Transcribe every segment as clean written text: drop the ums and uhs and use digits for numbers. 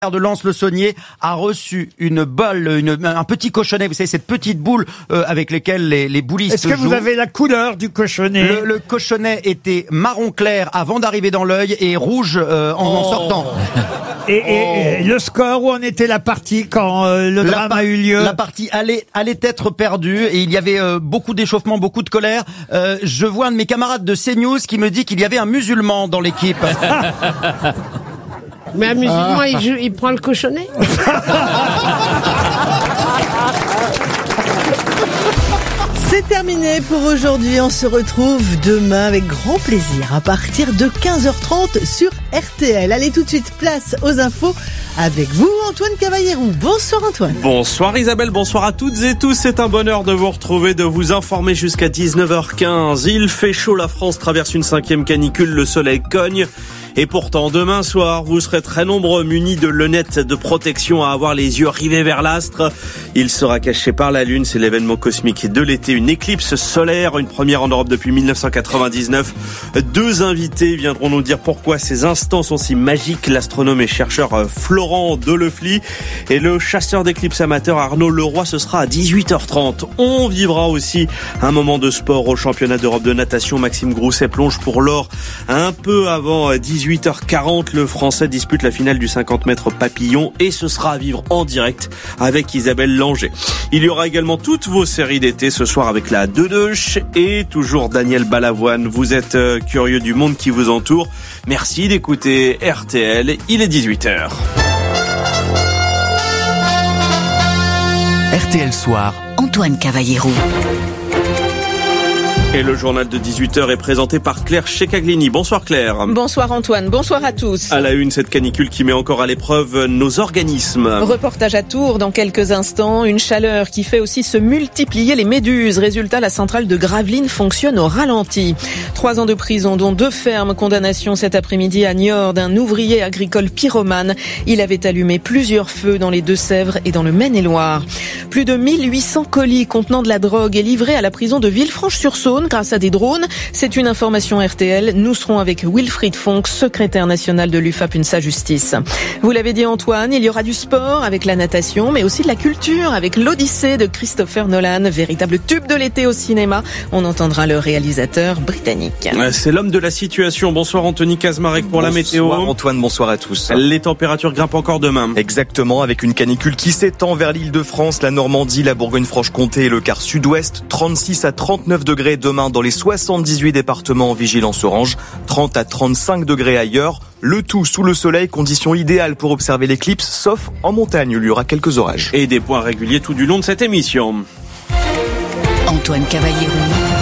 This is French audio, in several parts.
de Lens-le-Saunier a reçu une balle, un petit cochonnet, vous savez, cette petite boule avec lesquelles les boulistes Est-ce que jouent. vous avez la couleur du cochonnet? Le cochonnet était marron clair avant d'arriver dans l'œil et rouge en sortant. Et le score, où en était la partie quand le drame a eu lieu? La partie allait être perdue et il y avait beaucoup d'échauffement, beaucoup de colère. Je vois un de mes camarades de CNews qui me dit qu'il y avait un musulman dans l'équipe. Mais un musulman, il prend le cochonnet. C'est terminé pour aujourd'hui. On se retrouve demain avec grand plaisir à partir de 15h30 sur RTL. Allez, tout de suite, place aux infos avec vous, Antoine Cavallierou. Bonsoir Antoine. Bonsoir Isabelle, bonsoir à toutes et tous. C'est un bonheur de vous retrouver, de vous informer jusqu'à 19h15. Il fait chaud, la France traverse une 5e canicule, le soleil cogne. Et pourtant, demain soir, vous serez très nombreux munis de lunettes de protection à avoir les yeux rivés vers l'astre. Il sera caché par la Lune. C'est l'événement cosmique de l'été. Une éclipse solaire, une première en Europe depuis 1999. 2 invités viendront nous dire pourquoi ces instants sont si magiques. L'astronome et chercheur Florent Delefly et le chasseur d'éclipses amateur Arnaud Leroy. Ce sera à 18h30. On vivra aussi un moment de sport au championnat d'Europe de natation. Maxime Grousset plonge pour l'or un peu avant 18h40, le Français dispute la finale du 50 mètres papillon et ce sera à vivre en direct avec Isabelle Langer. Il y aura également toutes vos séries d'été ce soir avec la Deudeuche et toujours Daniel Balavoine. Vous êtes curieux du monde qui vous entoure. Merci d'écouter RTL, il est 18h. RTL Soir, Antoine Cavallierou. Et le journal de 18h est présenté par Claire Checaglini. Bonsoir Claire. Bonsoir Antoine, bonsoir à tous. À la une, cette canicule qui met encore à l'épreuve nos organismes. Reportage à Tours dans quelques instants. Une chaleur qui fait aussi se multiplier les méduses. Résultat, la centrale de Gravelines fonctionne au ralenti. 3 ans de prison, dont 2 fermes. Condamnation cet après-midi à Niort d'un ouvrier agricole pyromane. Il avait allumé plusieurs feux dans les Deux-Sèvres et dans le Maine-et-Loire. Plus de 1800 colis contenant de la drogue est livré à la prison de Villefranche-sur-Saône grâce à des drones. C'est une information RTL. Nous serons avec Wilfried Fonck, secrétaire national de l'UFAP-UNSA Justice. Vous l'avez dit Antoine, il y aura du sport avec la natation, mais aussi de la culture avec l'Odyssée de Christopher Nolan, véritable tube de l'été au cinéma. On entendra le réalisateur britannique. C'est l'homme de la situation. Bonsoir Anthony Kazmarek pour la météo. Bonsoir Antoine, bonsoir à tous. Les températures grimpent encore demain. Exactement, avec une canicule qui s'étend vers l'Île-de-France, la Normandie, la Bourgogne-Franche-Comté et le quart sud-ouest. 36 à 39 degrés demain dans les 78 départements en vigilance orange, 30 à 35 degrés ailleurs. Le tout sous le soleil, condition idéale pour observer l'éclipse, sauf en montagne où il y aura quelques orages. Et des points réguliers tout du long de cette émission. Antoine Cavallierou.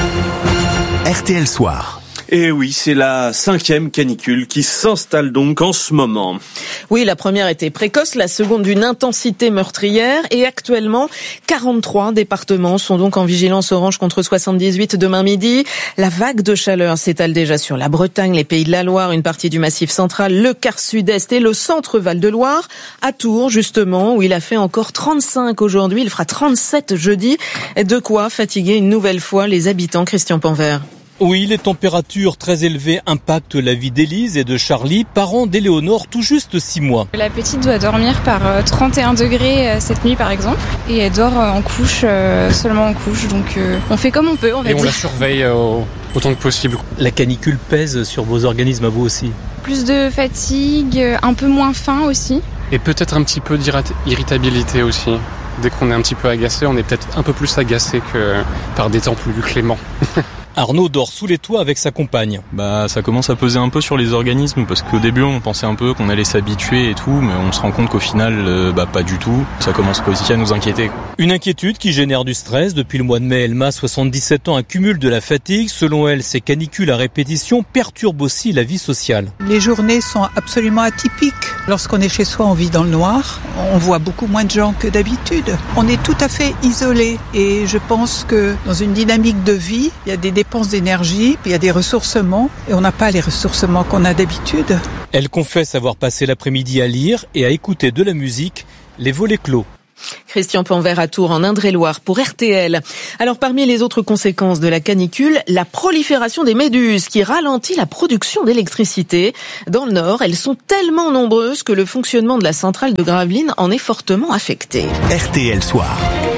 RTL Soir. Et oui, c'est la 5e canicule qui s'installe donc en ce moment. Oui, la première était précoce, la seconde d'une intensité meurtrière et actuellement 43 départements sont donc en vigilance orange contre 78 demain midi. La vague de chaleur s'étale déjà sur la Bretagne, les Pays de la Loire, une partie du Massif central, le quart sud-est et le centre Val-de-Loire. À Tours, justement, où il a fait encore 35 aujourd'hui, il fera 37 jeudi. De quoi fatiguer une nouvelle fois les habitants. Christian Panvert. Oui, les températures très élevées impactent la vie d'Élise et de Charlie, parents d'Éléonore, tout juste 6 mois. La petite doit dormir par 31 degrés cette nuit par exemple, et elle dort en couche, seulement en couche, donc on fait comme on peut, on va dire. Et on la surveille autant que possible. La canicule pèse sur vos organismes à vous aussi? Plus de fatigue, un peu moins faim aussi. Et peut-être un petit peu d'irritabilité aussi. Dès qu'on est un petit peu agacé, on est peut-être un peu plus agacé que par des temps plus cléments. Arnaud dort sous les toits avec sa compagne. Ça commence à peser un peu sur les organismes parce qu'au début on pensait un peu qu'on allait s'habituer et tout, mais on se rend compte qu'au final pas du tout. Ça commence aussi à nous inquiéter. Une inquiétude qui génère du stress. Depuis le mois de mai, Elma, 77 ans, accumule de la fatigue. Selon elle, ces canicules à répétition perturbent aussi la vie sociale. Les journées sont absolument atypiques. Lorsqu'on est chez soi, on vit dans le noir. On voit beaucoup moins de gens que d'habitude. On est tout à fait isolé et je pense que dans une dynamique de vie, il y a des dépenses d'énergie, puis il y a des ressourcements et on n'a pas les ressourcements qu'on a d'habitude. Elle confesse avoir passé l'après-midi à lire et à écouter de la musique, les volets clos. Christian Panvert à Tours en Indre-et-Loire pour RTL. Alors parmi les autres conséquences de la canicule, la prolifération des méduses qui ralentit la production d'électricité. Dans le Nord, elles sont tellement nombreuses que le fonctionnement de la centrale de Gravelines en est fortement affecté. RTL Soir.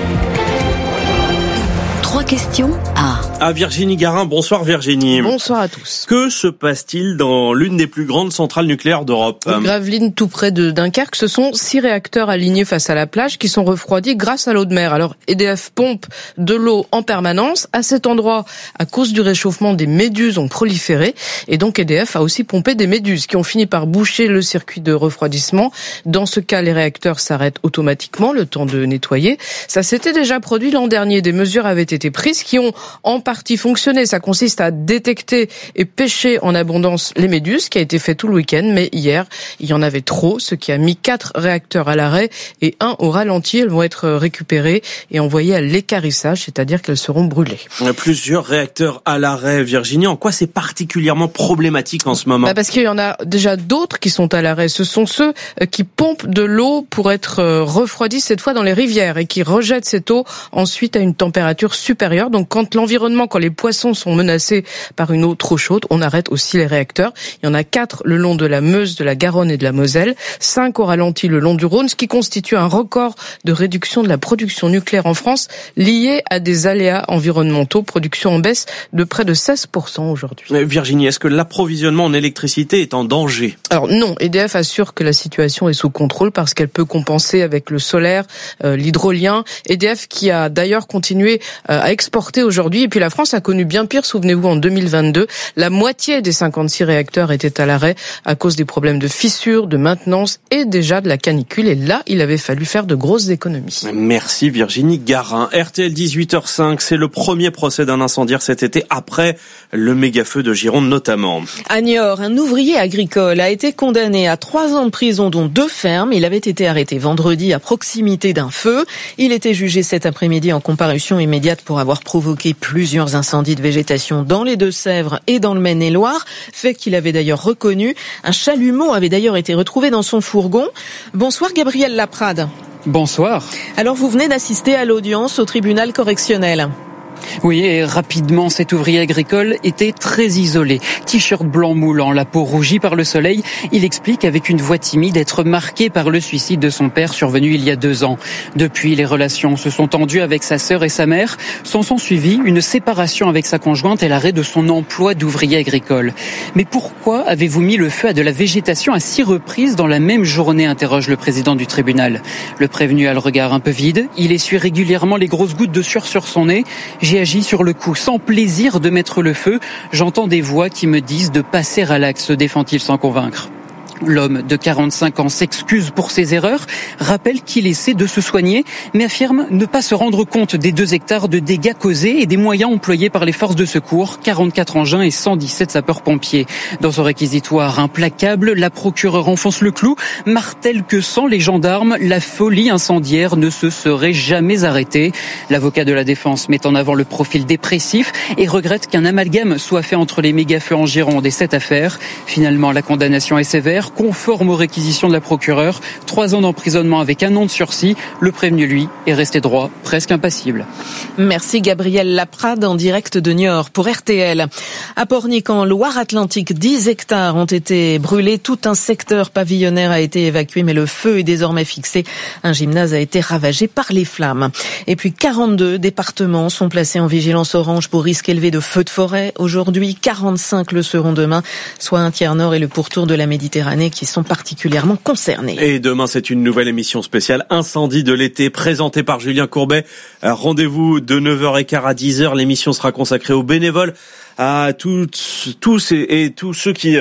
3 questions à Virginie Garin. Bonsoir Virginie. Bonsoir à tous. Que se passe-t-il dans l'une des plus grandes centrales nucléaires d'Europe ? Gravelines, tout près de Dunkerque, ce sont 6 réacteurs alignés face à la plage qui sont refroidis grâce à l'eau de mer. Alors EDF pompe de l'eau en permanence. À cet endroit, à cause du réchauffement, des méduses ont proliféré. Et donc EDF a aussi pompé des méduses qui ont fini par boucher le circuit de refroidissement. Dans ce cas, les réacteurs s'arrêtent automatiquement, le temps de nettoyer. Ça s'était déjà produit l'an dernier. Des mesures avaient été prises qui ont en partie fonctionné. Ça consiste à détecter et pêcher en abondance les méduses, qui a été fait tout le week-end, mais hier, il y en avait trop, ce qui a mis 4 réacteurs à l'arrêt et 1 au ralenti. Elles vont être récupérées et envoyées à l'équarrissage, c'est-à-dire qu'elles seront brûlées. Plusieurs réacteurs à l'arrêt, Virginie. En quoi c'est particulièrement problématique en ce moment ? Parce qu'il y en a déjà d'autres qui sont à l'arrêt. Ce sont ceux qui pompent de l'eau pour être refroidis, cette fois dans les rivières, et qui rejettent cette eau ensuite à une température supérieure. Donc quand les poissons sont menacés par une eau trop chaude, on arrête aussi les réacteurs. Il y en a 4 le long de la Meuse, de la Garonne et de la Moselle, 5 au ralenti le long du Rhône, ce qui constitue un record de réduction de la production nucléaire en France lié à des aléas environnementaux. Production en baisse de près de 16% aujourd'hui. Virginie, est-ce que l'approvisionnement en électricité est en danger ? Alors non, EDF assure que la situation est sous contrôle parce qu'elle peut compenser avec le solaire, l'hydrolien. EDF qui a d'ailleurs continué à exporter aujourd'hui. Et puis la France a connu bien pire, souvenez-vous, en 2022. La moitié des 56 réacteurs étaient à l'arrêt à cause des problèmes de fissures, de maintenance et déjà de la canicule. Et là, il avait fallu faire de grosses économies. Merci Virginie Garin. RTL 18h05, c'est le premier procès d'un incendiaire cet été après le méga-feu de Gironde notamment. À Niort, un ouvrier agricole a été condamné à 3 ans de prison dont 2 fermes. Il avait été arrêté vendredi à proximité d'un feu. Il était jugé cet après-midi en comparution immédiate pour avoir provoqué plusieurs incendies de végétation dans les Deux-Sèvres et dans le Maine-et-Loire, fait qu'il avait d'ailleurs reconnu. Un chalumeau avait d'ailleurs été retrouvé dans son fourgon. Bonsoir Gabriel Laprade. Bonsoir. Alors vous venez d'assister à l'audience au tribunal correctionnel. Oui, et rapidement, cet ouvrier agricole était très isolé. T-shirt blanc moulant, la peau rougie par le soleil. Il explique avec une voix timide être marqué par le suicide de son père survenu il y a 2 ans. Depuis, les relations se sont tendues avec sa sœur et sa mère. S'en sont suivies une séparation avec sa conjointe et l'arrêt de son emploi d'ouvrier agricole. Mais pourquoi avez-vous mis le feu à de la végétation à 6 reprises dans la même journée, interroge le président du tribunal. Le prévenu a le regard un peu vide. Il essuie régulièrement les grosses gouttes de sueur sur son nez. J'ai agi sur le coup, sans plaisir de mettre le feu. J'entends des voix qui me disent de passer à l'acte, se défend-il sans convaincre. L'homme de 45 ans s'excuse pour ses erreurs, rappelle qu'il essaie de se soigner, mais affirme ne pas se rendre compte des 2 hectares de dégâts causés et des moyens employés par les forces de secours, 44 engins et 117 sapeurs-pompiers. Dans son réquisitoire implacable, la procureure enfonce le clou, martèle que sans les gendarmes, la folie incendiaire ne se serait jamais arrêtée. L'avocat de la défense met en avant le profil dépressif et regrette qu'un amalgame soit fait entre les méga-feux en Gironde et cette affaire. Finalement, la condamnation est sévère, conforme aux réquisitions de la procureure, 3 ans d'emprisonnement avec 1 an de sursis. Le prévenu, lui, est resté droit, presque impassible. Merci Gabriel Laprade en direct de Niort pour RTL. À Pornic, en Loire-Atlantique, 10 hectares ont été brûlés. Tout un secteur pavillonnaire a été évacué, mais le feu est désormais fixé. Un gymnase a été ravagé par les flammes. Et puis 42 départements sont placés en vigilance orange pour risque élevé de feux de forêt. Aujourd'hui, 45 le seront demain, soit un tiers nord et le pourtour de la Méditerranée qui sont particulièrement concernés. Et demain, c'est une nouvelle émission spéciale Incendie de l'été présentée par Julien Courbet. Rendez-vous de 9h15 à 10h. L'émission sera consacrée aux bénévoles, à tous et tous ceux qui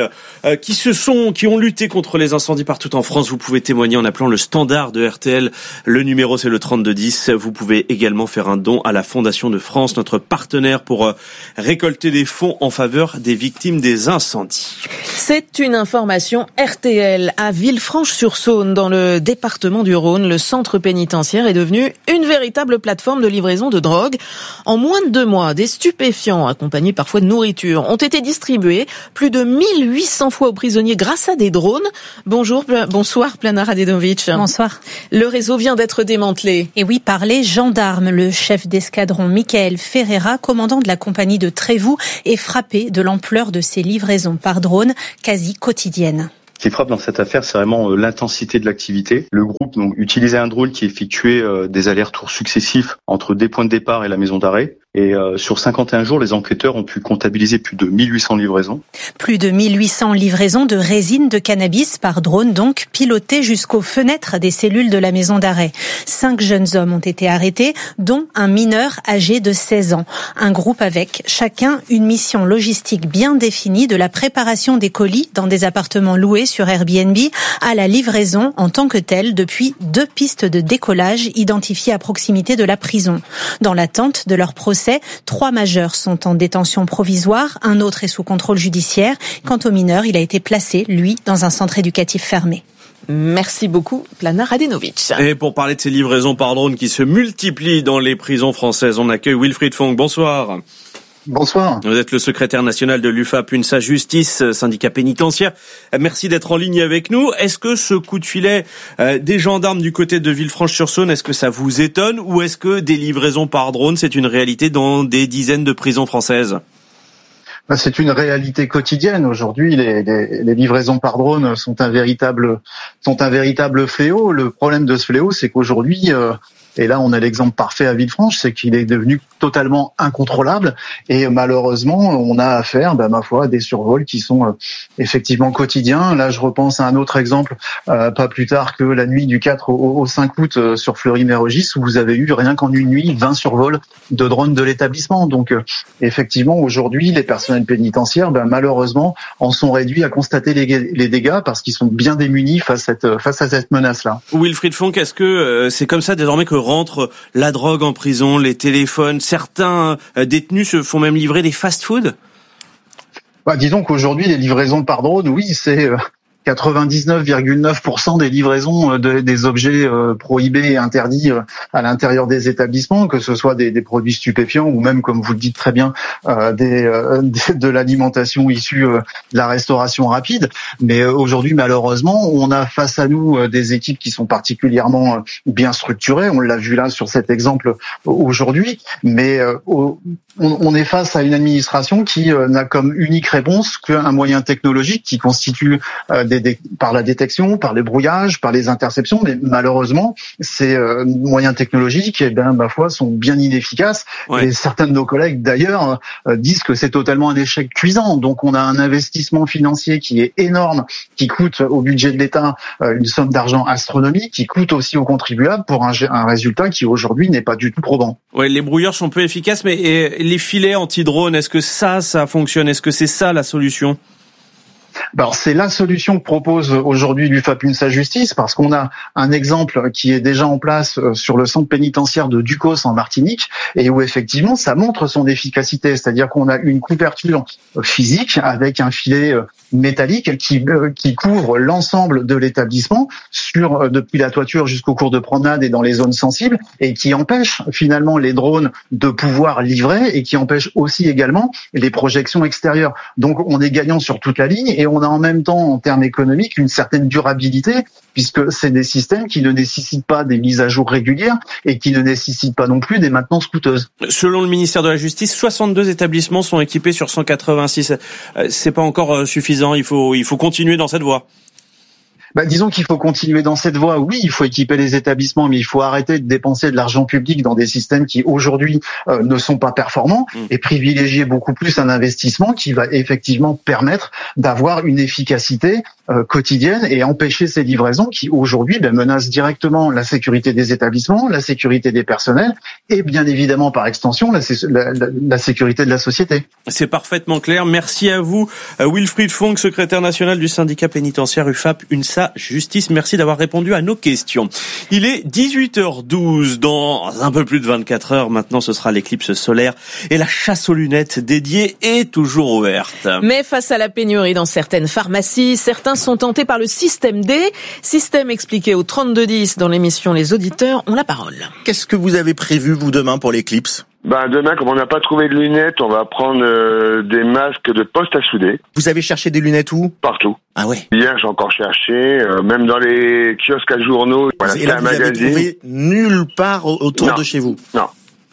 ont lutté contre les incendies partout en France. Vous pouvez témoigner en appelant le standard de RTL. Le numéro, c'est le 3210. Vous pouvez également faire un don à la Fondation de France, notre partenaire pour récolter des fonds en faveur des victimes des incendies. C'est une information RTL. RTL à Villefranche-sur-Saône, dans le département du Rhône, le centre pénitentiaire est devenu une véritable plateforme de livraison de drogue. En moins de 2 mois, des stupéfiants, accompagnés parfois de nourriture, ont été distribués plus de 1800 fois aux prisonniers grâce à des drones. Bonsoir Plana Radenovic. Bonsoir. Le réseau vient d'être démantelé. Et oui, par les gendarmes. Le chef d'escadron Michael Ferreira, commandant de la compagnie de Trévoux, est frappé de l'ampleur de ces livraisons par drone quasi quotidiennes. Ce qui frappe dans cette affaire, c'est vraiment l'intensité de l'activité. Le groupe utilisait un drone qui effectuait des allers-retours successifs entre des points de départ et la maison d'arrêt. Et sur 51 jours, les enquêteurs ont pu comptabiliser plus de 1800 livraisons. Plus de 1800 livraisons de résine de cannabis par drone, donc pilotées jusqu'aux fenêtres des cellules de la maison d'arrêt. 5 jeunes hommes ont été arrêtés, dont un mineur âgé de 16 ans. Un groupe avec chacun une mission logistique bien définie, de la préparation des colis dans des appartements loués sur Airbnb à la livraison en tant que telle depuis 2 pistes de décollage identifiées à proximité de la prison. Dans l'attente de leur procès, 3 majeurs sont en détention provisoire, un autre est sous contrôle judiciaire. Quant au mineur, il a été placé, lui, dans un centre éducatif fermé. Merci beaucoup, Plana Radenovic. Et pour parler de ces livraisons par drone qui se multiplient dans les prisons françaises, on accueille Wilfried Fonck. Bonsoir. Bonsoir. Vous êtes le secrétaire national de l'UFAP, UNSA Justice, syndicat pénitentiaire. Merci d'être en ligne avec nous. Est-ce que ce coup de filet des gendarmes du côté de Villefranche-sur-Saône, est-ce que ça vous étonne, ou est-ce que des livraisons par drone, c'est une réalité dans des dizaines de prisons françaises ? C'est une réalité quotidienne. Aujourd'hui, les livraisons par drone sont un véritable fléau. Le problème de ce fléau, c'est qu'aujourd'hui, et là, on a l'exemple parfait à Villefranche, c'est qu'il est devenu totalement incontrôlable. Et malheureusement, on a affaire, ma foi, à des survols qui sont effectivement quotidiens. Là, je repense à un autre exemple, pas plus tard que la nuit du 4 au 5 août sur Fleury-Mérogis, où vous avez eu, rien qu'en une nuit, 20 survols de drones de l'établissement. Donc, effectivement, aujourd'hui, les personnels pénitentiaires, malheureusement, en sont réduits à constater les dégâts parce qu'ils sont bien démunis face à cette menace-là. Wilfried Fonck, est-ce que c'est comme ça désormais que rentre la drogue en prison, les téléphones? Certains détenus se font même livrer des fast-food. Disons qu'aujourd'hui, les livraisons par drone, oui, c'est 99,9% des livraisons des objets prohibés et interdits à l'intérieur des établissements, que ce soit des produits stupéfiants ou même, comme vous le dites très bien, de l'alimentation issue de la restauration rapide. Mais aujourd'hui, malheureusement, on a face à nous des équipes qui sont particulièrement bien structurées. On l'a vu là sur cet exemple aujourd'hui. Mais on est face à une administration qui n'a comme unique réponse qu'un moyen technologique qui constitue par la détection, par les brouillages, par les interceptions, mais malheureusement, ces moyens technologiques, ma foi, sont bien inefficaces. Ouais. Et certains de nos collègues, d'ailleurs, disent que c'est totalement un échec cuisant. Donc, on a un investissement financier qui est énorme, qui coûte au budget de l'État une somme d'argent astronomique, qui coûte aussi aux contribuables pour un résultat qui, aujourd'hui, n'est pas du tout probant. Ouais, les brouilleurs sont peu efficaces, mais les filets anti-drone, est-ce que ça fonctionne? Est-ce que c'est ça la solution? Alors c'est la solution que propose aujourd'hui l'UFAP UNSA Justice, parce qu'on a un exemple qui est déjà en place sur le centre pénitentiaire de Ducos en Martinique, et où effectivement ça montre son efficacité, c'est-à-dire qu'on a une couverture physique avec un filet métallique qui couvre l'ensemble de l'établissement depuis la toiture jusqu'au cours de promenade et dans les zones sensibles, et qui empêche finalement les drones de pouvoir livrer, et qui empêche aussi également les projections extérieures. Donc on est gagnant sur toute la ligne, et on a en même temps, en termes économiques, une certaine durabilité, puisque c'est des systèmes qui ne nécessitent pas des mises à jour régulières et qui ne nécessitent pas non plus des maintenances coûteuses. Selon le ministère de la Justice, 62 établissements sont équipés sur 186. C'est pas encore suffisant, il faut continuer dans cette voie. Disons qu'il faut continuer dans cette voie. Oui, il faut équiper les établissements, mais il faut arrêter de dépenser de l'argent public dans des systèmes qui aujourd'hui ne sont pas performants, et privilégier beaucoup plus un investissement qui va effectivement permettre d'avoir une efficacité quotidienne et empêcher ces livraisons qui aujourd'hui menacent directement la sécurité des établissements, la sécurité des personnels et bien évidemment par extension la sécurité de la société. C'est parfaitement clair. Merci à vous, Wilfried Fonck, secrétaire national du syndicat pénitentiaire UFAP UNSA Justice. Merci d'avoir répondu à nos questions. Il est 18h12. Dans un peu plus de 24 heures, maintenant, ce sera l'éclipse solaire et la chasse aux lunettes dédiée est toujours ouverte. Mais face à la pénurie dans certaines pharmacies, certains sont tentés par le système D. Système expliqué au 3210 dans l'émission Les Auditeurs ont la parole. Qu'est-ce que vous avez prévu, vous, demain pour l'éclipse ? Demain, comme on n'a pas trouvé de lunettes, on va prendre des masques de poste à souder. Vous avez cherché des lunettes où ? Partout. Ah ouais. Hier, j'ai encore cherché, même dans les kiosques à journaux. Voilà, et là, vous avez trouvé nulle part autour de chez vous ? Non.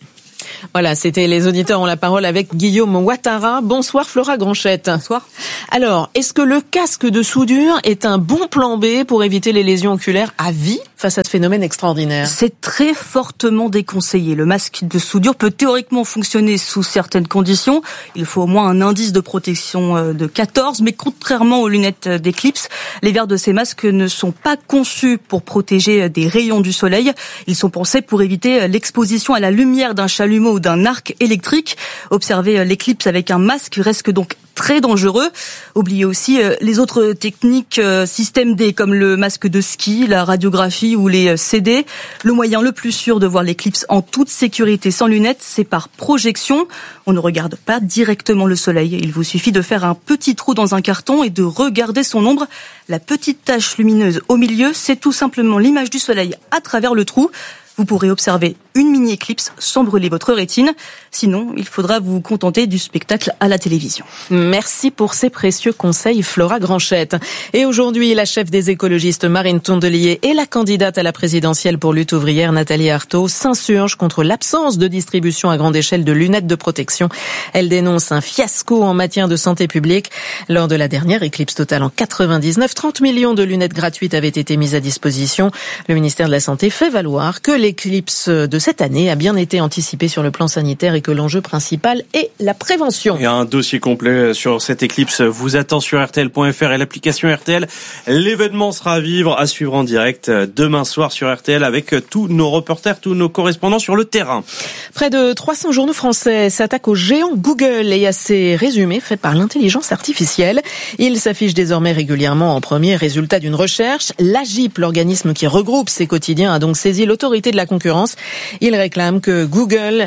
Voilà, c'était Les Auditeurs ont la parole avec Guillaume Ouattara. Bonsoir Flora Granchette. Bonsoir. Alors, est-ce que le casque de soudure est un bon plan B pour éviter les lésions oculaires à vie face à ce phénomène extraordinaire ? C'est très fortement déconseillé. Le masque de soudure peut théoriquement fonctionner sous certaines conditions. Il faut au moins un indice de protection de 14, mais contrairement aux lunettes d'éclipse, les verres de ces masques ne sont pas conçus pour protéger des rayons du soleil. Ils sont pensés pour éviter l'exposition à la lumière d'un chalumeau ou d'un arc électrique. Observer l'éclipse avec un masque reste donc très dangereux. Oubliez aussi les autres techniques système D comme le masque de ski, la radiographie ou les CD. Le moyen le plus sûr de voir l'éclipse en toute sécurité sans lunettes, c'est par projection. On ne regarde pas directement le soleil. Il vous suffit de faire un petit trou dans un carton et de regarder son ombre. La petite tache lumineuse au milieu, c'est tout simplement l'image du soleil à travers le trou. Vous pourrez observer une mini-éclipse sans brûler votre rétine. Sinon, il faudra vous contenter du spectacle à la télévision. Merci pour ces précieux conseils, Flora Granchette. Et aujourd'hui, la chef des écologistes Marine Tondelier et la candidate à la présidentielle pour Lutte ouvrière Nathalie Arthaud s'insurgent contre l'absence de distribution à grande échelle de lunettes de protection. Elle dénonce un fiasco en matière de santé publique. Lors de la dernière éclipse totale en 99, 30 millions de lunettes gratuites avaient été mises à disposition. Le ministère de la Santé fait valoir que l'éclipse de cette année a bien été anticipée sur le plan sanitaire et que l'enjeu principal est la prévention. Et un dossier complet sur cette éclipse vous attend sur RTL.fr et l'application RTL. L'événement sera à suivre en direct demain soir sur RTL avec tous nos reporters, tous nos correspondants sur le terrain. Près de 300 journaux français s'attaquent au géant Google et à ses résumés faits par l'intelligence artificielle. Il s'affiche désormais régulièrement en premier résultat d'une recherche. L'AGIP, l'organisme qui regroupe ces quotidiens, a donc saisi l'autorité de la concurrence. Il réclame que Google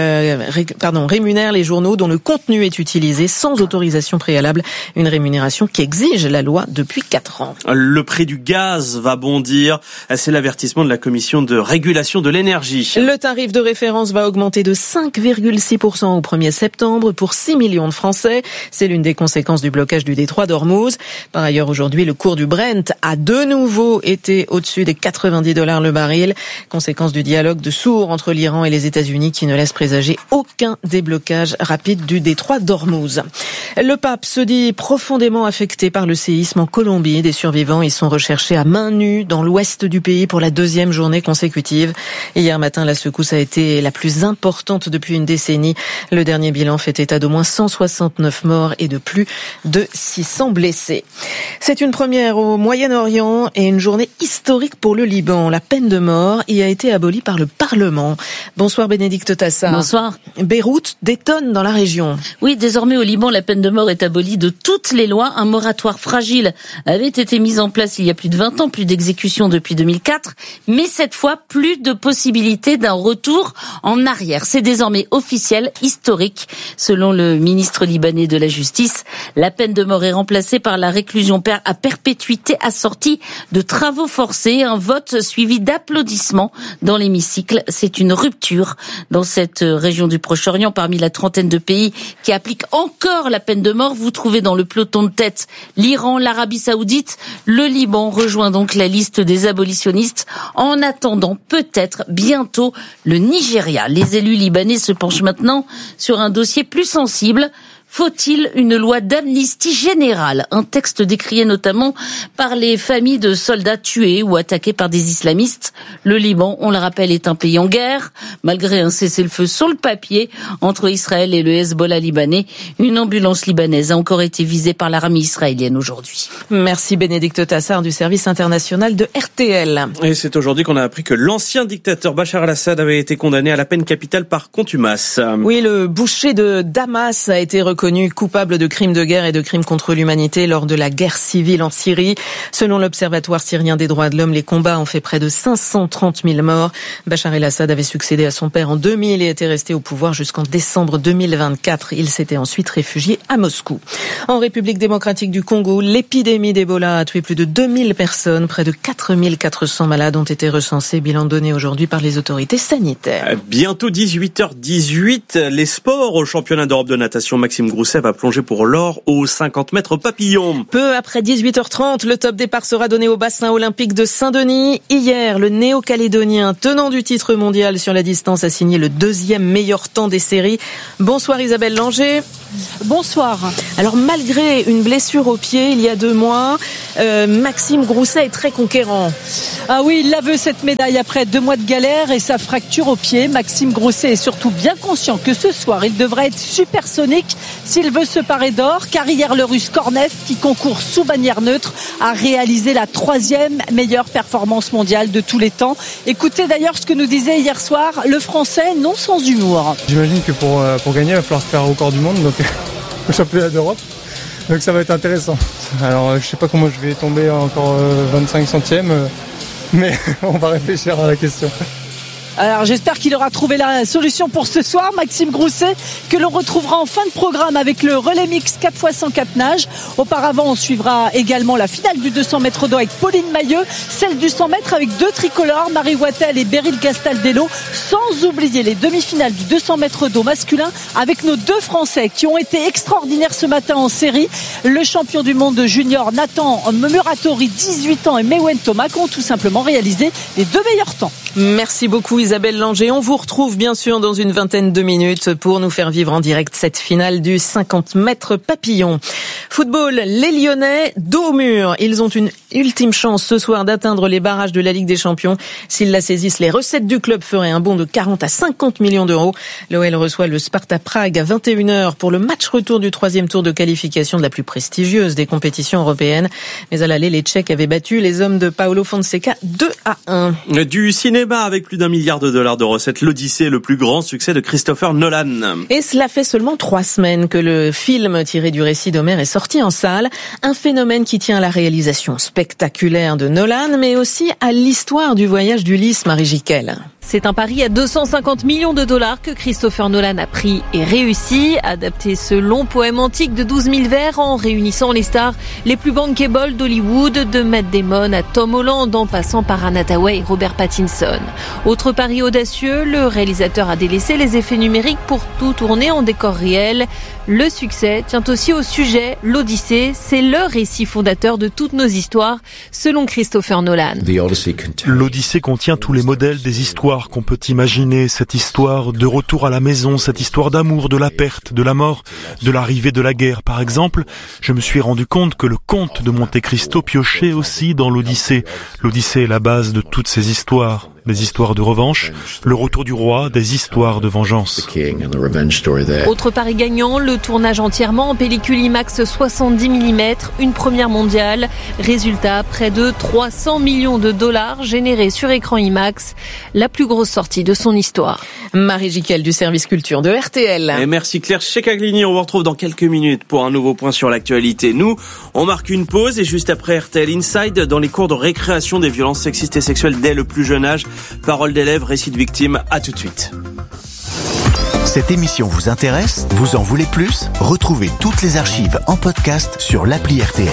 rémunère les journaux dont le contenu est utilisé sans autorisation préalable, une rémunération qui exige la loi depuis 4 ans. Le prix du gaz va bondir, c'est l'avertissement de la Commission de régulation de l'énergie. Le tarif de référence va augmenter de 5,6% au 1er septembre pour 6 millions de Français. C'est l'une des conséquences du blocage du détroit d'Ormuz. Par ailleurs, aujourd'hui, le cours du Brent a de nouveau été au-dessus des $90 le baril. Conséquence du dialogue de sourds entre l'Iran et les États-Unis qui ne laisse présager aucun déblocage rapide du détroit d'Ormuz. Le pape se dit profondément affecté par le séisme en Colombie. Des survivants y sont recherchés à main nue dans l'ouest du pays pour la 2e journée consécutive. Hier matin, la secousse a été la plus importante depuis une décennie. Le dernier bilan fait état d'au moins 169 morts et de plus de 600 blessés. C'est une première au Moyen-Orient et une journée historique pour le Liban. La peine de mort y a été abolie par le Parlement. Bonsoir Bénédicte Tassard. Bonsoir. Beyrouth détonne dans la région. Oui, désormais au Liban, la peine de mort est abolie de toutes les lois. Un moratoire fragile avait été mis en place il y a plus de 20 ans, plus d'exécutions depuis 2004, mais cette fois, plus de possibilité d'un retour en arrière. C'est désormais officiel, historique. Selon le ministre libanais de la Justice, la peine de mort est remplacée par la réclusion à perpétuité assortie de travaux forcés, un vote suivi d'applaudissements dans l'hémicycle. C'est une rupture dans cette région du Proche-Orient. Parmi la trentaine de pays qui appliquent encore la peine de mort, vous trouvez dans le peloton de tête l'Iran, l'Arabie Saoudite. Le Liban rejoint donc la liste des abolitionnistes en attendant peut-être bientôt le Nigeria. Les élus libanais se penchent maintenant sur un dossier plus sensible. Faut-il une loi d'amnistie générale? Un texte décrié notamment par les familles de soldats tués ou attaqués par des islamistes. Le Liban, on le rappelle, est un pays en guerre. Malgré un cessez-le-feu sur le papier entre Israël et le Hezbollah libanais, une ambulance libanaise a encore été visée par l'armée israélienne aujourd'hui. Merci Bénédicte Tassard du service international de RTL. Et c'est aujourd'hui qu'on a appris que l'ancien dictateur Bachar al-Assad avait été condamné à la peine capitale par contumace. Oui, le boucher de Damas a été reconnu reconnu coupable de crimes de guerre et de crimes contre l'humanité lors de la guerre civile en Syrie. Selon l'Observatoire syrien des droits de l'homme, les combats ont fait près de 530 000 morts. Bachar el-Assad avait succédé à son père en 2000 et était resté au pouvoir jusqu'en décembre 2024. Il s'était ensuite réfugié à Moscou. En République démocratique du Congo, l'épidémie d'Ebola a tué plus de 2000 personnes. Près de 4400 malades ont été recensés. Bilan donné aujourd'hui par les autorités sanitaires. Bientôt 18h18, les sports au championnat d'Europe de natation. Maxime Grousset va plonger pour l'or aux 50 mètres papillon. Peu après 18h30, le top départ sera donné au bassin olympique de Saint-Denis. Hier, le néo-calédonien tenant du titre mondial sur la distance a signé le deuxième meilleur temps des séries. Bonsoir Isabelle Langer. Bonsoir. Alors malgré une blessure au pied il y a 2 mois, Maxime Grousset est très conquérant. Ah oui, il la veut cette médaille après 2 mois de galère et sa fracture au pied. Maxime Grousset est surtout bien conscient que ce soir il devrait être supersonique s'il veut se parer d'or, car hier le Russe Kornev, qui concourt sous bannière neutre, a réalisé la 3e meilleure performance mondiale de tous les temps. Écoutez d'ailleurs ce que nous disait hier soir le Français non sans humour. J'imagine que pour gagner, il va falloir faire un record du monde, donc au championnat d'Europe. Donc ça va être intéressant. Alors je sais pas comment je vais tomber encore 25 centièmes, mais on va réfléchir à la question. Alors j'espère qu'il aura trouvé la solution pour ce soir, Maxime Grousset, que l'on retrouvera en fin de programme avec le relais mix 4x100 4 nages. Auparavant, on suivra également la finale du 200 mètres d'eau avec Pauline Mailleux, celle du 100 mètres avec 2 tricolores, Marie Wattel et Beryl Gastaldello, sans oublier les demi-finales du 200 mètres d'eau masculin avec nos 2 Français qui ont été extraordinaires ce matin en série. Le champion du monde junior Nathan Muratori, 18 ans, et Mewen Tomac ont tout simplement réalisé les 2 meilleurs temps. Merci beaucoup Isabelle Langer. On vous retrouve bien sûr dans une vingtaine de minutes pour nous faire vivre en direct cette finale du 50 mètres papillon. Football, les Lyonnais, dos au mur. Ils ont une ultime chance ce soir d'atteindre les barrages de la Ligue des Champions. S'ils la saisissent, les recettes du club feraient un bond de 40 à 50 millions d'euros. L'OL reçoit le Sparta Prague à 21h pour le match retour du 3e tour de qualification de la plus prestigieuse des compétitions européennes. Mais à l'aller, les Tchèques avaient battu les hommes de Paolo Fonseca 2-1. Du cinéma avec plus d'$1 milliard de recettes, l'Odyssée, le plus grand succès de Christopher Nolan. Et cela fait seulement 3 semaines que le film tiré du récit d'Homère est sorti en salle. Un phénomène qui tient à la réalisation spectaculaire de Nolan, mais aussi à l'histoire du voyage d'Ulysse, Marie Jiquel. C'est un pari à 250 millions de dollars que Christopher Nolan a pris et réussi. Adapter ce long poème antique de 12 000 vers en réunissant les stars les plus bankable d'Hollywood, de Matt Damon à Tom Holland en passant par Anne Hathaway et Robert Pattinson. Autre pari audacieux, le réalisateur a délaissé les effets numériques pour tout tourner en décor réel. Le succès tient aussi au sujet. L'Odyssée, c'est le récit fondateur de toutes nos histoires, selon Christopher Nolan. L'Odyssée contient tous les modèles des histoires qu'on peut imaginer, cette histoire de retour à la maison, cette histoire d'amour, de la perte, de la mort, de l'arrivée de la guerre. Par exemple, je me suis rendu compte que le comte de Monte Cristo piochait aussi dans l'Odyssée. L'Odyssée est la base de toutes ces histoires. Des histoires de revanche, le retour du roi, des histoires de vengeance. Autre pari gagnant, le tournage entièrement en pellicule IMAX 70 mm, une première mondiale. Résultat, près de 300 millions de dollars générés sur écran IMAX, la plus grosse sortie de son histoire. Marie Jiquel du service culture de RTL. Et merci Claire Checaglini, on vous retrouve dans quelques minutes pour un nouveau point sur l'actualité. Nous, on marque une pause et juste après RTL Inside, dans les cours de récréation des violences sexistes et sexuelles dès le plus jeune âge, paroles d'élèves, récits de victimes, à tout de suite. Cette émission vous intéresse ? Vous en voulez plus ? Retrouvez toutes les archives en podcast sur l'appli RTL.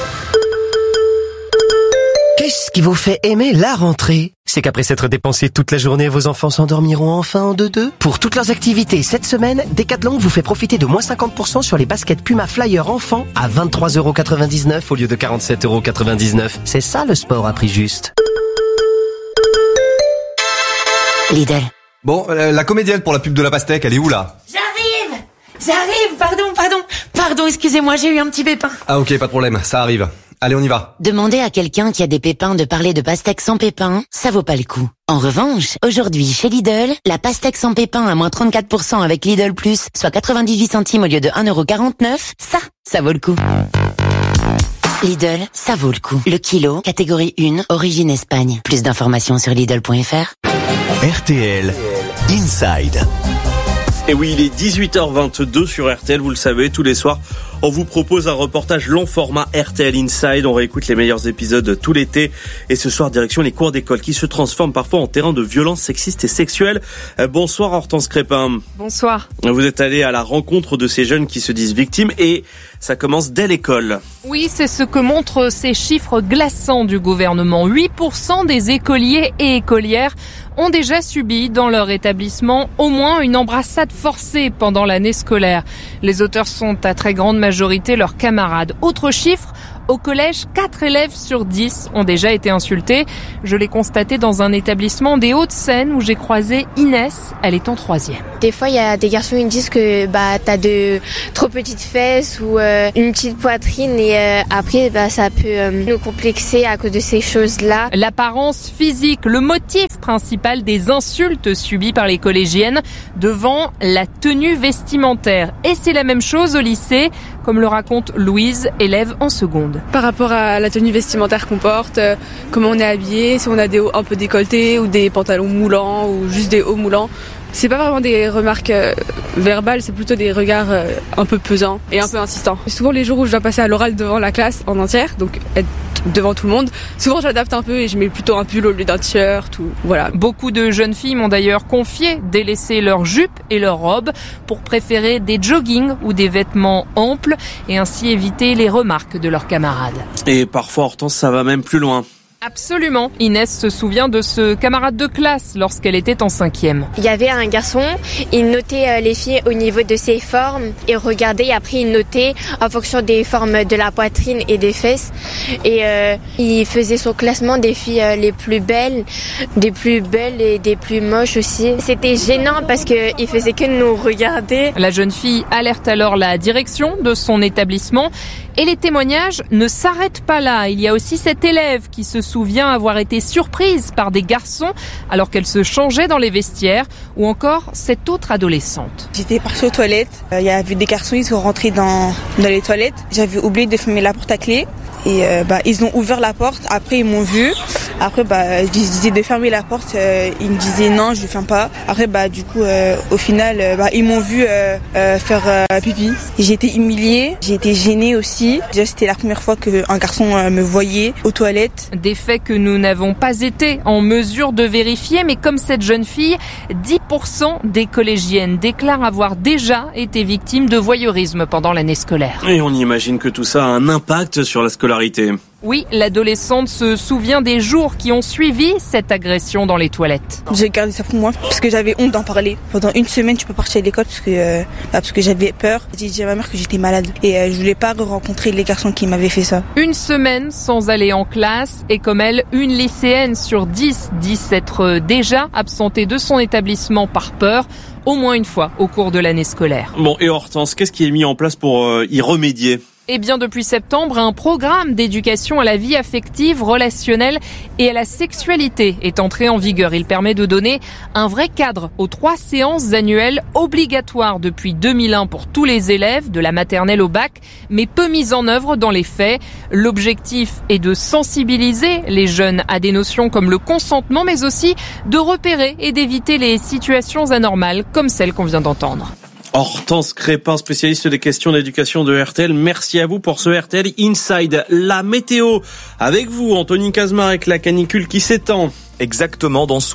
Qu'est-ce qui vous fait aimer la rentrée ? C'est qu'après s'être dépensé toute la journée, vos enfants s'endormiront enfin en 2-2 ? Pour toutes leurs activités cette semaine, Decathlon vous fait profiter de moins 50% sur les baskets Puma Flyer enfants à 23,99€ au lieu de 47,99€. C'est ça le sport à prix juste. Lidl. Bon, la comédienne pour la pub de la pastèque, elle est où là ? J'arrive, pardon, excusez-moi, j'ai eu un petit pépin. Ah ok, pas de problème, ça arrive. Allez, on y va. Demandez à quelqu'un qui a des pépins de parler de pastèque sans pépins, ça vaut pas le coup. En revanche, aujourd'hui, chez Lidl, la pastèque sans pépins à moins 34% avec Lidl Plus, soit 98 centimes au lieu de 1,49€, ça vaut le coup. Lidl, ça vaut le coup. Le kilo, catégorie 1, origine Espagne. Plus d'informations sur Lidl.fr. RTL Inside. Et oui, il est 18h22 sur RTL, vous le savez, tous les soirs, on vous propose un reportage long format RTL Inside. On réécoute les meilleurs épisodes tout l'été. Et ce soir, direction les cours d'école qui se transforment parfois en terrain de violences sexistes et sexuelles. Bonsoir Hortense Crépin. Bonsoir. Vous êtes allé à la rencontre de ces jeunes qui se disent victimes et ça commence dès l'école. Oui, c'est ce que montrent ces chiffres glaçants du gouvernement. 8% des écoliers et écolières ont déjà subi dans leur établissement au moins une embrassade forcée pendant l'année scolaire. Les auteurs sont à très grande majorité leurs camarades. Autre chiffre, au collège, 4 élèves sur 10 ont déjà été insultés. Je l'ai constaté dans un établissement des Hauts-de-Seine où j'ai croisé Inès. Elle est en 3e. Des fois, il y a des garçons qui me disent que t'as de trop petites fesses ou une petite poitrine et après ça peut nous complexer à cause de ces choses-là. L'apparence physique, le motif principal des insultes subies par les collégiennes devant la tenue vestimentaire. Et c'est la même chose au lycée, comme le raconte Louise, élève en seconde. Par rapport à la tenue vestimentaire qu'on porte, comment on est habillé, si on a des hauts un peu décolletés ou des pantalons moulants ou juste des hauts moulants. C'est pas vraiment des remarques verbales, c'est plutôt des regards un peu pesants et un peu insistants. Souvent les jours où je dois passer à l'oral devant la classe en entière, donc être devant tout le monde, souvent j'adapte un peu et je mets plutôt un pull au lieu d'un t-shirt ou voilà. Beaucoup de jeunes filles m'ont d'ailleurs confié délaisser leurs jupes et leurs robes pour préférer des joggings ou des vêtements amples et ainsi éviter les remarques de leurs camarades. Et parfois Hortense, ça va même plus loin. Absolument. Inès se souvient de ce camarade de classe lorsqu'elle était en 5e. Il y avait un garçon, il notait les filles au niveau de ses formes et regardait, après il notait en fonction des formes de la poitrine et des fesses. Et il faisait son classement des filles les plus belles et des plus moches aussi. C'était gênant parce qu'il faisait que nous regarder. La jeune fille alerte alors la direction de son établissement. Et les témoignages ne s'arrêtent pas là. Il y a aussi cette élève qui se souvient avoir été surprise par des garçons alors qu'elle se changeait dans les vestiaires, ou encore cette autre adolescente. J'étais partie aux toilettes. Il y avait des garçons, ils sont rentrés dans les toilettes. J'avais oublié de fermer la porte à clé. Et ils ont ouvert la porte, après ils m'ont vu. Après je disais de fermer la porte, ils me disaient non, je ne ferme pas. Après du coup au final ils m'ont vu faire pipi. J'ai été humiliée, j'ai été gênée aussi. Déjà c'était la première fois qu'un garçon me voyait aux toilettes. Des faits que nous n'avons pas été en mesure de vérifier, mais comme cette jeune fille, 10% des collégiennes déclarent avoir déjà été victimes de voyeurisme pendant l'année scolaire. Et on imagine que tout ça a un impact sur la scolarité. Oui, l'adolescente se souvient des jours qui ont suivi cette agression dans les toilettes. J'ai gardé ça pour moi parce que j'avais honte d'en parler. Pendant une semaine, je peux partir à l'école parce que j'avais peur. J'ai dit à ma mère que j'étais malade et je voulais pas rencontrer les garçons qui m'avaient fait ça. Une semaine sans aller en classe et comme elle, une lycéenne sur 10 dit s'être déjà absentée de son établissement par peur, au moins une fois au cours de l'année scolaire. Bon, et Hortense, qu'est-ce qui est mis en place pour y remédier ? Eh bien, depuis septembre, un programme d'éducation à la vie affective, relationnelle et à la sexualité est entré en vigueur. Il permet de donner un vrai cadre aux 3 séances annuelles obligatoires depuis 2001 pour tous les élèves, de la maternelle au bac, mais peu mises en œuvre dans les faits. L'objectif est de sensibiliser les jeunes à des notions comme le consentement, mais aussi de repérer et d'éviter les situations anormales comme celles qu'on vient d'entendre. Hortense Crépin, spécialiste des questions d'éducation de RTL. Merci à vous pour ce RTL Inside. La météo avec vous, Anthony Cazemar, avec la canicule qui s'étend. Exactement, dans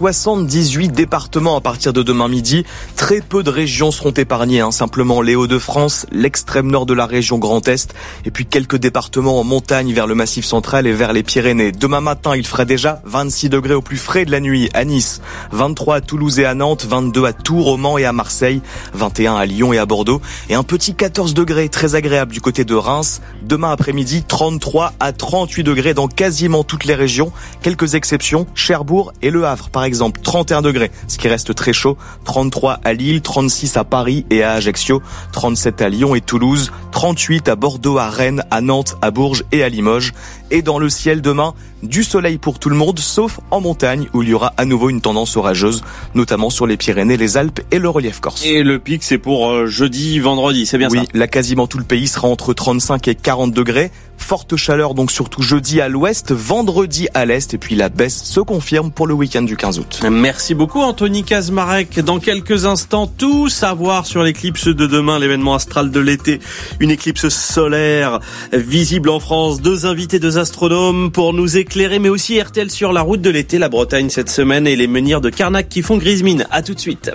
78 départements à partir de demain midi. Très peu de régions seront épargnées, simplement les Hauts-de-France, l'extrême nord de la région Grand Est, et puis quelques départements en montagne vers le Massif central et vers les Pyrénées. Demain matin, il fera déjà 26 degrés au plus frais de la nuit à Nice, 23 à Toulouse et à Nantes, 22 à Tours, au Mans et à Marseille, 21 à Lyon et à Bordeaux, et un petit 14 degrés très agréable du côté de Reims. Demain après-midi, 33 à 38 degrés dans quasiment toutes les régions, quelques exceptions, Cherbourg et Le Havre par exemple, 31 degrés, ce qui reste très chaud, 33 à Lille, 36 à Paris et à Ajaccio, 37 à Lyon et Toulouse, 38 à Bordeaux, à Rennes, à Nantes, à Bourges et à Limoges. Et dans le ciel demain, du soleil pour tout le monde, sauf en montagne où il y aura à nouveau une tendance orageuse, notamment sur les Pyrénées, les Alpes et le relief corse. Et le pic, c'est pour jeudi, vendredi, c'est bien ça? Oui, là quasiment tout le pays sera entre 35 et 40 degrés. Forte chaleur donc surtout jeudi à l'ouest, vendredi à l'est, et puis la baisse se confirme pour le week-end du 15 août. Merci beaucoup Anthony Kazmarek. Dans quelques instants, tout savoir sur l'éclipse de demain, l'événement astral de l'été. Une éclipse solaire visible en France. 2 invités, 2 astronomes pour nous éclairer, mais aussi RTL sur la route de l'été, la Bretagne cette semaine et les menhirs de Carnac qui font grise mine. À tout de suite.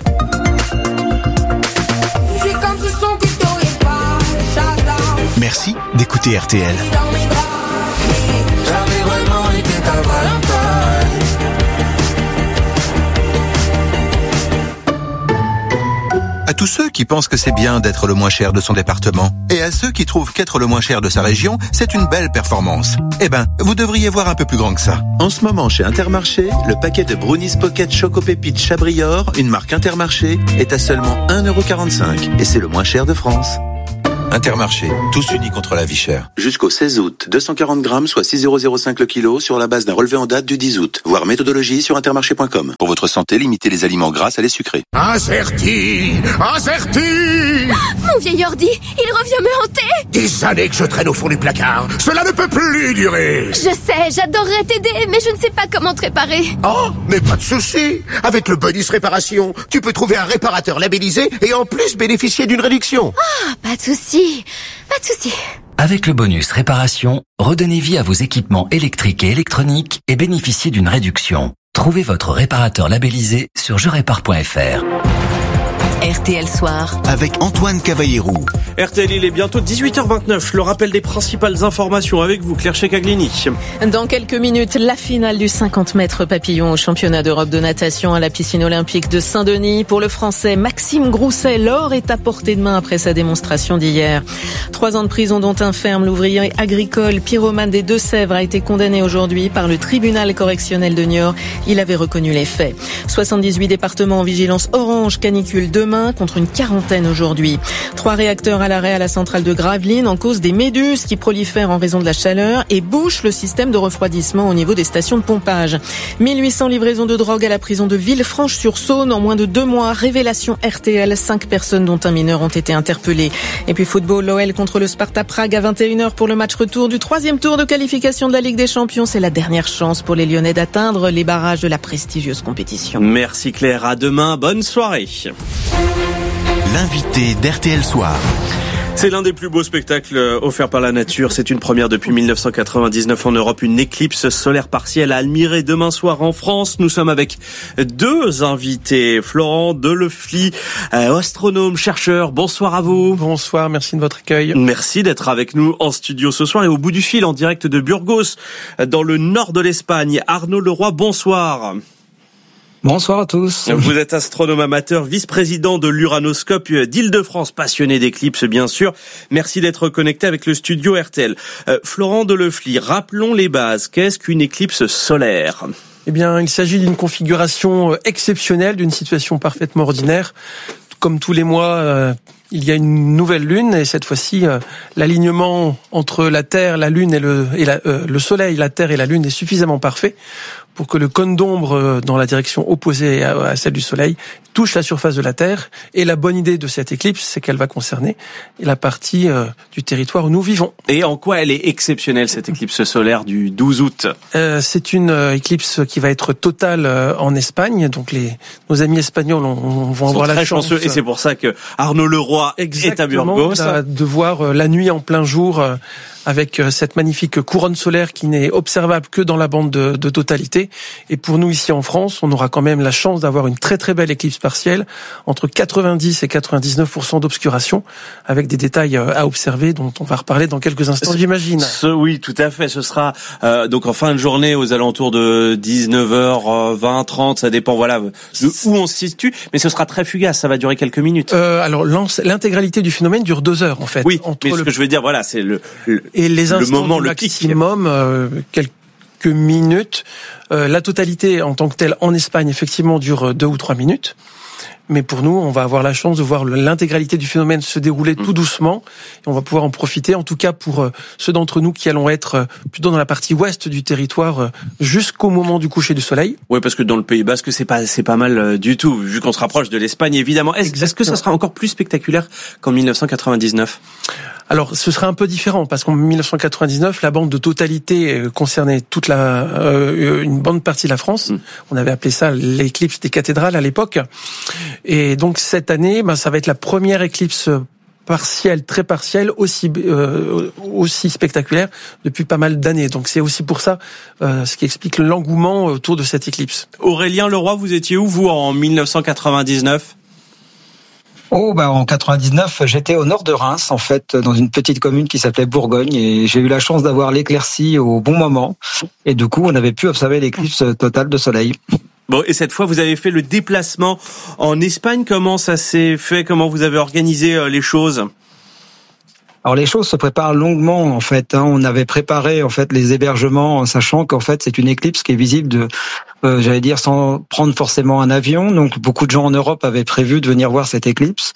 Merci d'écouter RTL. À tous ceux qui pensent que c'est bien d'être le moins cher de son département, et à ceux qui trouvent qu'être le moins cher de sa région, c'est une belle performance. Eh ben, vous devriez voir un peu plus grand que ça. En ce moment, chez Intermarché, le paquet de Brownies Pocket Choco Pépite Chabrior, une marque Intermarché, est à seulement 1,45 €, et c'est le moins cher de France. Intermarché, tous unis contre la vie chère. Jusqu'au 16 août, 240 grammes, soit 6,05 € le kilo, sur la base d'un relevé en date du 10 août. Voir méthodologie sur intermarché.com. Pour votre santé, limitez les aliments gras à les sucrés. Incerti. Mon vieil ordi, il revient me hanter. Des années que je traîne au fond du placard. Cela ne peut plus durer. Je sais, j'adorerais t'aider, mais je ne sais pas comment te réparer. Oh, mais pas de souci. Avec le bonus réparation, tu peux trouver un réparateur labellisé et en plus bénéficier d'une réduction. Ah, pas de souci. Pas de souci. Avec le bonus réparation, redonnez vie à vos équipements électriques et électroniques et bénéficiez d'une réduction. Trouvez votre réparateur labellisé sur jerépare.fr. RTL Soir avec Antoine Cavallero. RTL, il est bientôt 18h29. Le rappel des principales informations avec vous, Claire Checaglini. Dans quelques minutes, la finale du 50 mètres papillon au championnat d'Europe de natation à la piscine olympique de Saint-Denis. Pour le Français Maxime Grousset, l'or est à portée de main après sa démonstration d'hier. 3 ans de prison dont un ferme. L'ouvrier agricole pyromane des Deux-Sèvres a été condamné aujourd'hui par le tribunal correctionnel de Niort. Il avait reconnu les faits. 78 départements en vigilance orange canicule demain contre une quarantaine aujourd'hui. 3 réacteurs à l'arrêt à la centrale de Gravelines en cause des méduses qui prolifèrent en raison de la chaleur et bouchent le système de refroidissement au niveau des stations de pompage. 1800 livraisons de drogue à la prison de Villefranche-sur-Saône en moins de 2 mois. Révélation RTL, 5 personnes dont un mineur ont été interpellées. Et puis football, l'OL contre le Sparta Prague à 21h pour le match retour du 3e tour de qualification de la Ligue des Champions. C'est la dernière chance pour les Lyonnais d'atteindre les barrages de la prestigieuse compétition. Merci Claire, à demain, bonne soirée. L'invité d'RTL Soir. C'est l'un des plus beaux spectacles offerts par la nature. C'est une première depuis 1999 en Europe. Une éclipse solaire partielle à Almiré demain soir en France. Nous sommes avec 2 invités. Florent Delefly, astronome, chercheur. Bonsoir à vous. Bonsoir, merci de votre accueil. Merci d'être avec nous en studio ce soir et au bout du fil en direct de Burgos, dans le nord de l'Espagne. Arnaud Leroy, bonsoir. Bonsoir à tous. Vous êtes astronome amateur, vice-président de l'Uranoscope d'Île-de-France, passionné d'éclipses bien sûr. Merci d'être connecté avec le studio RTL. Florent Delefly, rappelons les bases. Qu'est-ce qu'une éclipse solaire ? Eh bien, il s'agit d'une configuration exceptionnelle, d'une situation parfaitement ordinaire. Comme tous les mois, il y a une nouvelle lune et cette fois-ci, l'alignement entre la Terre, la Lune et le Soleil, la Terre et la Lune est suffisamment parfait pour que le cône d'ombre dans la direction opposée à celle du Soleil touche la surface de la Terre. Et la bonne idée de cette éclipse, c'est qu'elle va concerner la partie du territoire où nous vivons. Et en quoi elle est exceptionnelle, cette éclipse solaire du 12 août ? C'est une éclipse qui va être totale en Espagne. Donc nos amis espagnols vont avoir la chance. Chanceux, et c'est pour ça que Arnaud Leroy est à Burgos. De voir la nuit en plein jour avec cette magnifique couronne solaire qui n'est observable que dans la bande de totalité. Et pour nous ici en France, on aura quand même la chance d'avoir une très très belle éclipse partielle, entre 90 et 99% d'obscuration, avec des détails à observer dont on va reparler dans quelques instants, j'imagine. Oui, tout à fait. Ce sera donc en fin de journée aux alentours de 19h20, 30, ça dépend de où on se situe, mais ce sera très fugace, ça va durer quelques minutes. Alors l'intégralité du phénomène dure 2 heures en fait. Oui, mais ce que je veux dire, c'est et les instants moment, le maximum, quelques minutes. La totalité en tant que telle en Espagne, effectivement, dure 2 ou 3 minutes. mais pour nous, on va avoir la chance de voir l'intégralité du phénomène se dérouler tout doucement, et on va pouvoir en profiter, en tout cas pour ceux d'entre nous qui allons être plutôt dans la partie ouest du territoire jusqu'au moment du coucher du soleil. Oui, parce que dans le Pays Basque, c'est pas mal du tout, vu qu'on se rapproche de l'Espagne, évidemment. Est-ce que ça sera encore plus spectaculaire qu'en 1999 ? Alors, ce sera un peu différent, parce qu'en 1999, la bande de totalité concernait toute une bonne partie de la France. On avait appelé ça l'éclipse des cathédrales à l'époque. Et donc, cette année, ça va être la première éclipse partielle, très partielle, aussi spectaculaire depuis pas mal d'années. Donc, c'est aussi pour ça ce qui explique l'engouement autour de cette éclipse. Aurélien Leroy, vous étiez où, vous, en 1999 ? En 99, j'étais au nord de Reims, en fait, dans une petite commune qui s'appelait Bourgogne, et j'ai eu la chance d'avoir l'éclaircie au bon moment. Et du coup, on avait pu observer l'éclipse totale de soleil. Bon, et cette fois, vous avez fait le déplacement en Espagne. Comment ça s'est fait ? Comment vous avez organisé les choses ? Alors les choses se préparent longuement en fait. On avait préparé en fait les hébergements en sachant qu'en fait c'est une éclipse qui est visible sans prendre forcément un avion. Donc beaucoup de gens en Europe avaient prévu de venir voir cette éclipse.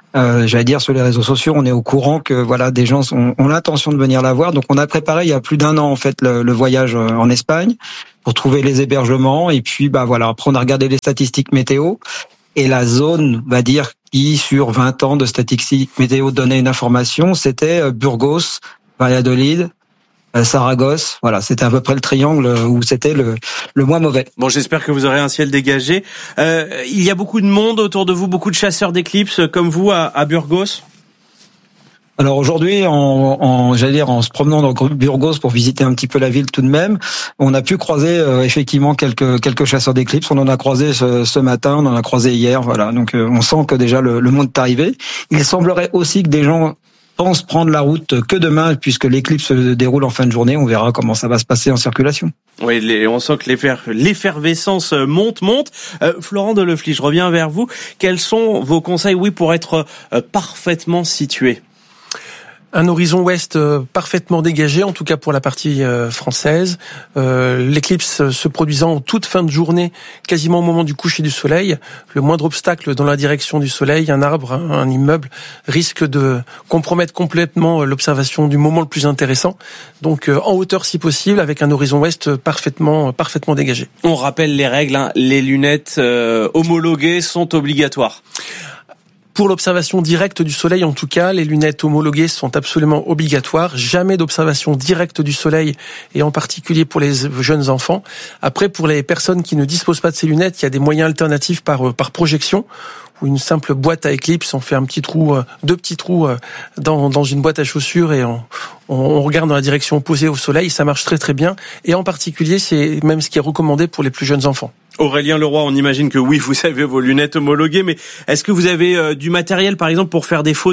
Sur les réseaux sociaux, on est au courant que des gens ont l'intention de venir la voir. Donc on a préparé il y a plus d'1 an en fait le voyage en Espagne pour trouver les hébergements et puis après on a regardé les statistiques météo. Et la zone, qui sur 20 ans de statistiques météo donnait une information, c'était Burgos, Valladolid, Saragosse. Voilà, c'était à peu près le triangle où c'était le moins mauvais. Bon, j'espère que vous aurez un ciel dégagé. Il y a beaucoup de monde autour de vous, beaucoup de chasseurs d'éclipses comme vous à Burgos. Alors aujourd'hui, en se promenant dans Burgos pour visiter un petit peu la ville tout de même, on a pu croiser effectivement quelques chasseurs d'éclipses. On en a croisé ce matin, on en a croisé hier. Voilà, donc on sent que déjà le monde est arrivé. Il semblerait aussi que des gens pensent prendre la route que demain, puisque l'éclipse se déroule en fin de journée. On verra comment ça va se passer en circulation. Oui, on sent que l'effervescence monte. Florent Delefly, je reviens vers vous. Quels sont vos conseils, pour être parfaitement situé ? Un horizon ouest parfaitement dégagé, en tout cas pour la partie française. L'éclipse se produisant en toute fin de journée, quasiment au moment du coucher du soleil. Le moindre obstacle dans la direction du soleil, un arbre, un immeuble, risque de compromettre complètement l'observation du moment le plus intéressant. Donc en hauteur si possible, avec un horizon ouest parfaitement dégagé. On rappelle les règles, les lunettes homologuées sont obligatoires. Pour l'observation directe du soleil, en tout cas, les lunettes homologuées sont absolument obligatoires. Jamais d'observation directe du soleil, et en particulier pour les jeunes enfants. Après, pour les personnes qui ne disposent pas de ces lunettes, il y a des moyens alternatifs par projection, ou une simple boîte à éclipse. On fait deux petits trous dans une boîte à chaussures et on regarde dans la direction opposée au soleil. Ça marche très très bien. Et en particulier, c'est même ce qui est recommandé pour les plus jeunes enfants. Aurélien Leroy, on imagine que oui, vous avez vos lunettes homologuées, mais est-ce que vous avez du matériel, par exemple, pour faire des photos ?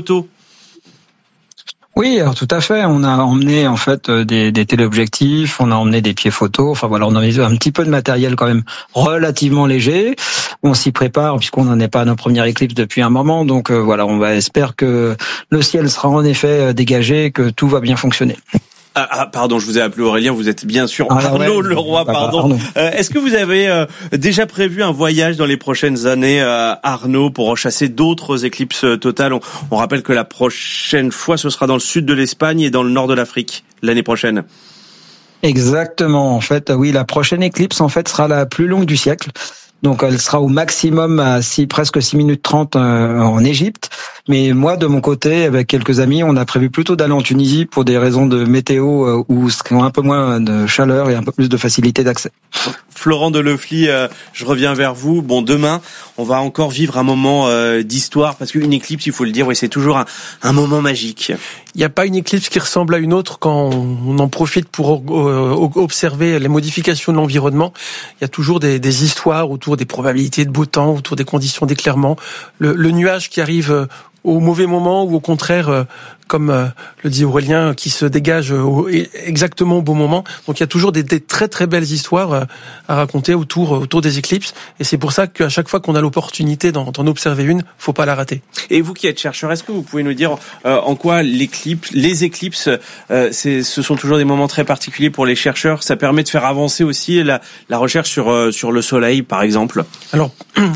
Oui, alors tout à fait. On a emmené en fait des téléobjectifs, on a emmené des pieds photos. Enfin voilà, on a un petit peu de matériel quand même relativement léger. On s'y prépare puisqu'on n'en est pas à nos premières éclipses depuis un moment. Donc espère que le ciel sera en effet dégagé et que tout va bien fonctionner. Pardon, je vous ai appelé Aurélien, vous êtes bien sûr Arnaud Leroy, pardon. Est-ce que vous avez déjà prévu un voyage dans les prochaines années, Arnaud, pour chasser d'autres éclipses totales ? On rappelle que la prochaine fois, ce sera dans le sud de l'Espagne et dans le nord de l'Afrique, l'année prochaine. Exactement, en fait, oui, la prochaine éclipse, en fait, sera la plus longue du siècle. Donc elle sera au maximum à presque 6 minutes 30 en Égypte. Mais moi, de mon côté, avec quelques amis, on a prévu plutôt d'aller en Tunisie pour des raisons de météo où il y a un peu moins de chaleur et un peu plus de facilité d'accès. Florent Delefly, je reviens vers vous. Bon, demain, on va encore vivre un moment d'histoire, parce qu'une éclipse, il faut le dire, c'est toujours un moment magique. Il n'y a pas une éclipse qui ressemble à une autre quand on en profite pour observer les modifications de l'environnement. Il y a toujours des histoires autour des probabilités de beau temps, autour des conditions d'éclairement. Le nuage qui arrive au mauvais moment ou au contraire, comme le dit Aurélien, qui se dégage exactement au bon moment. Donc il y a toujours des très très belles histoires à raconter autour des éclipses. Et c'est pour ça qu'à chaque fois qu'on a l'opportunité d'en observer une, faut pas la rater. Et vous qui êtes chercheur, est-ce que vous pouvez nous dire en quoi les éclipses, ce sont toujours des moments très particuliers pour les chercheurs ? Ça permet de faire avancer aussi la recherche sur le soleil, par exemple. Alors,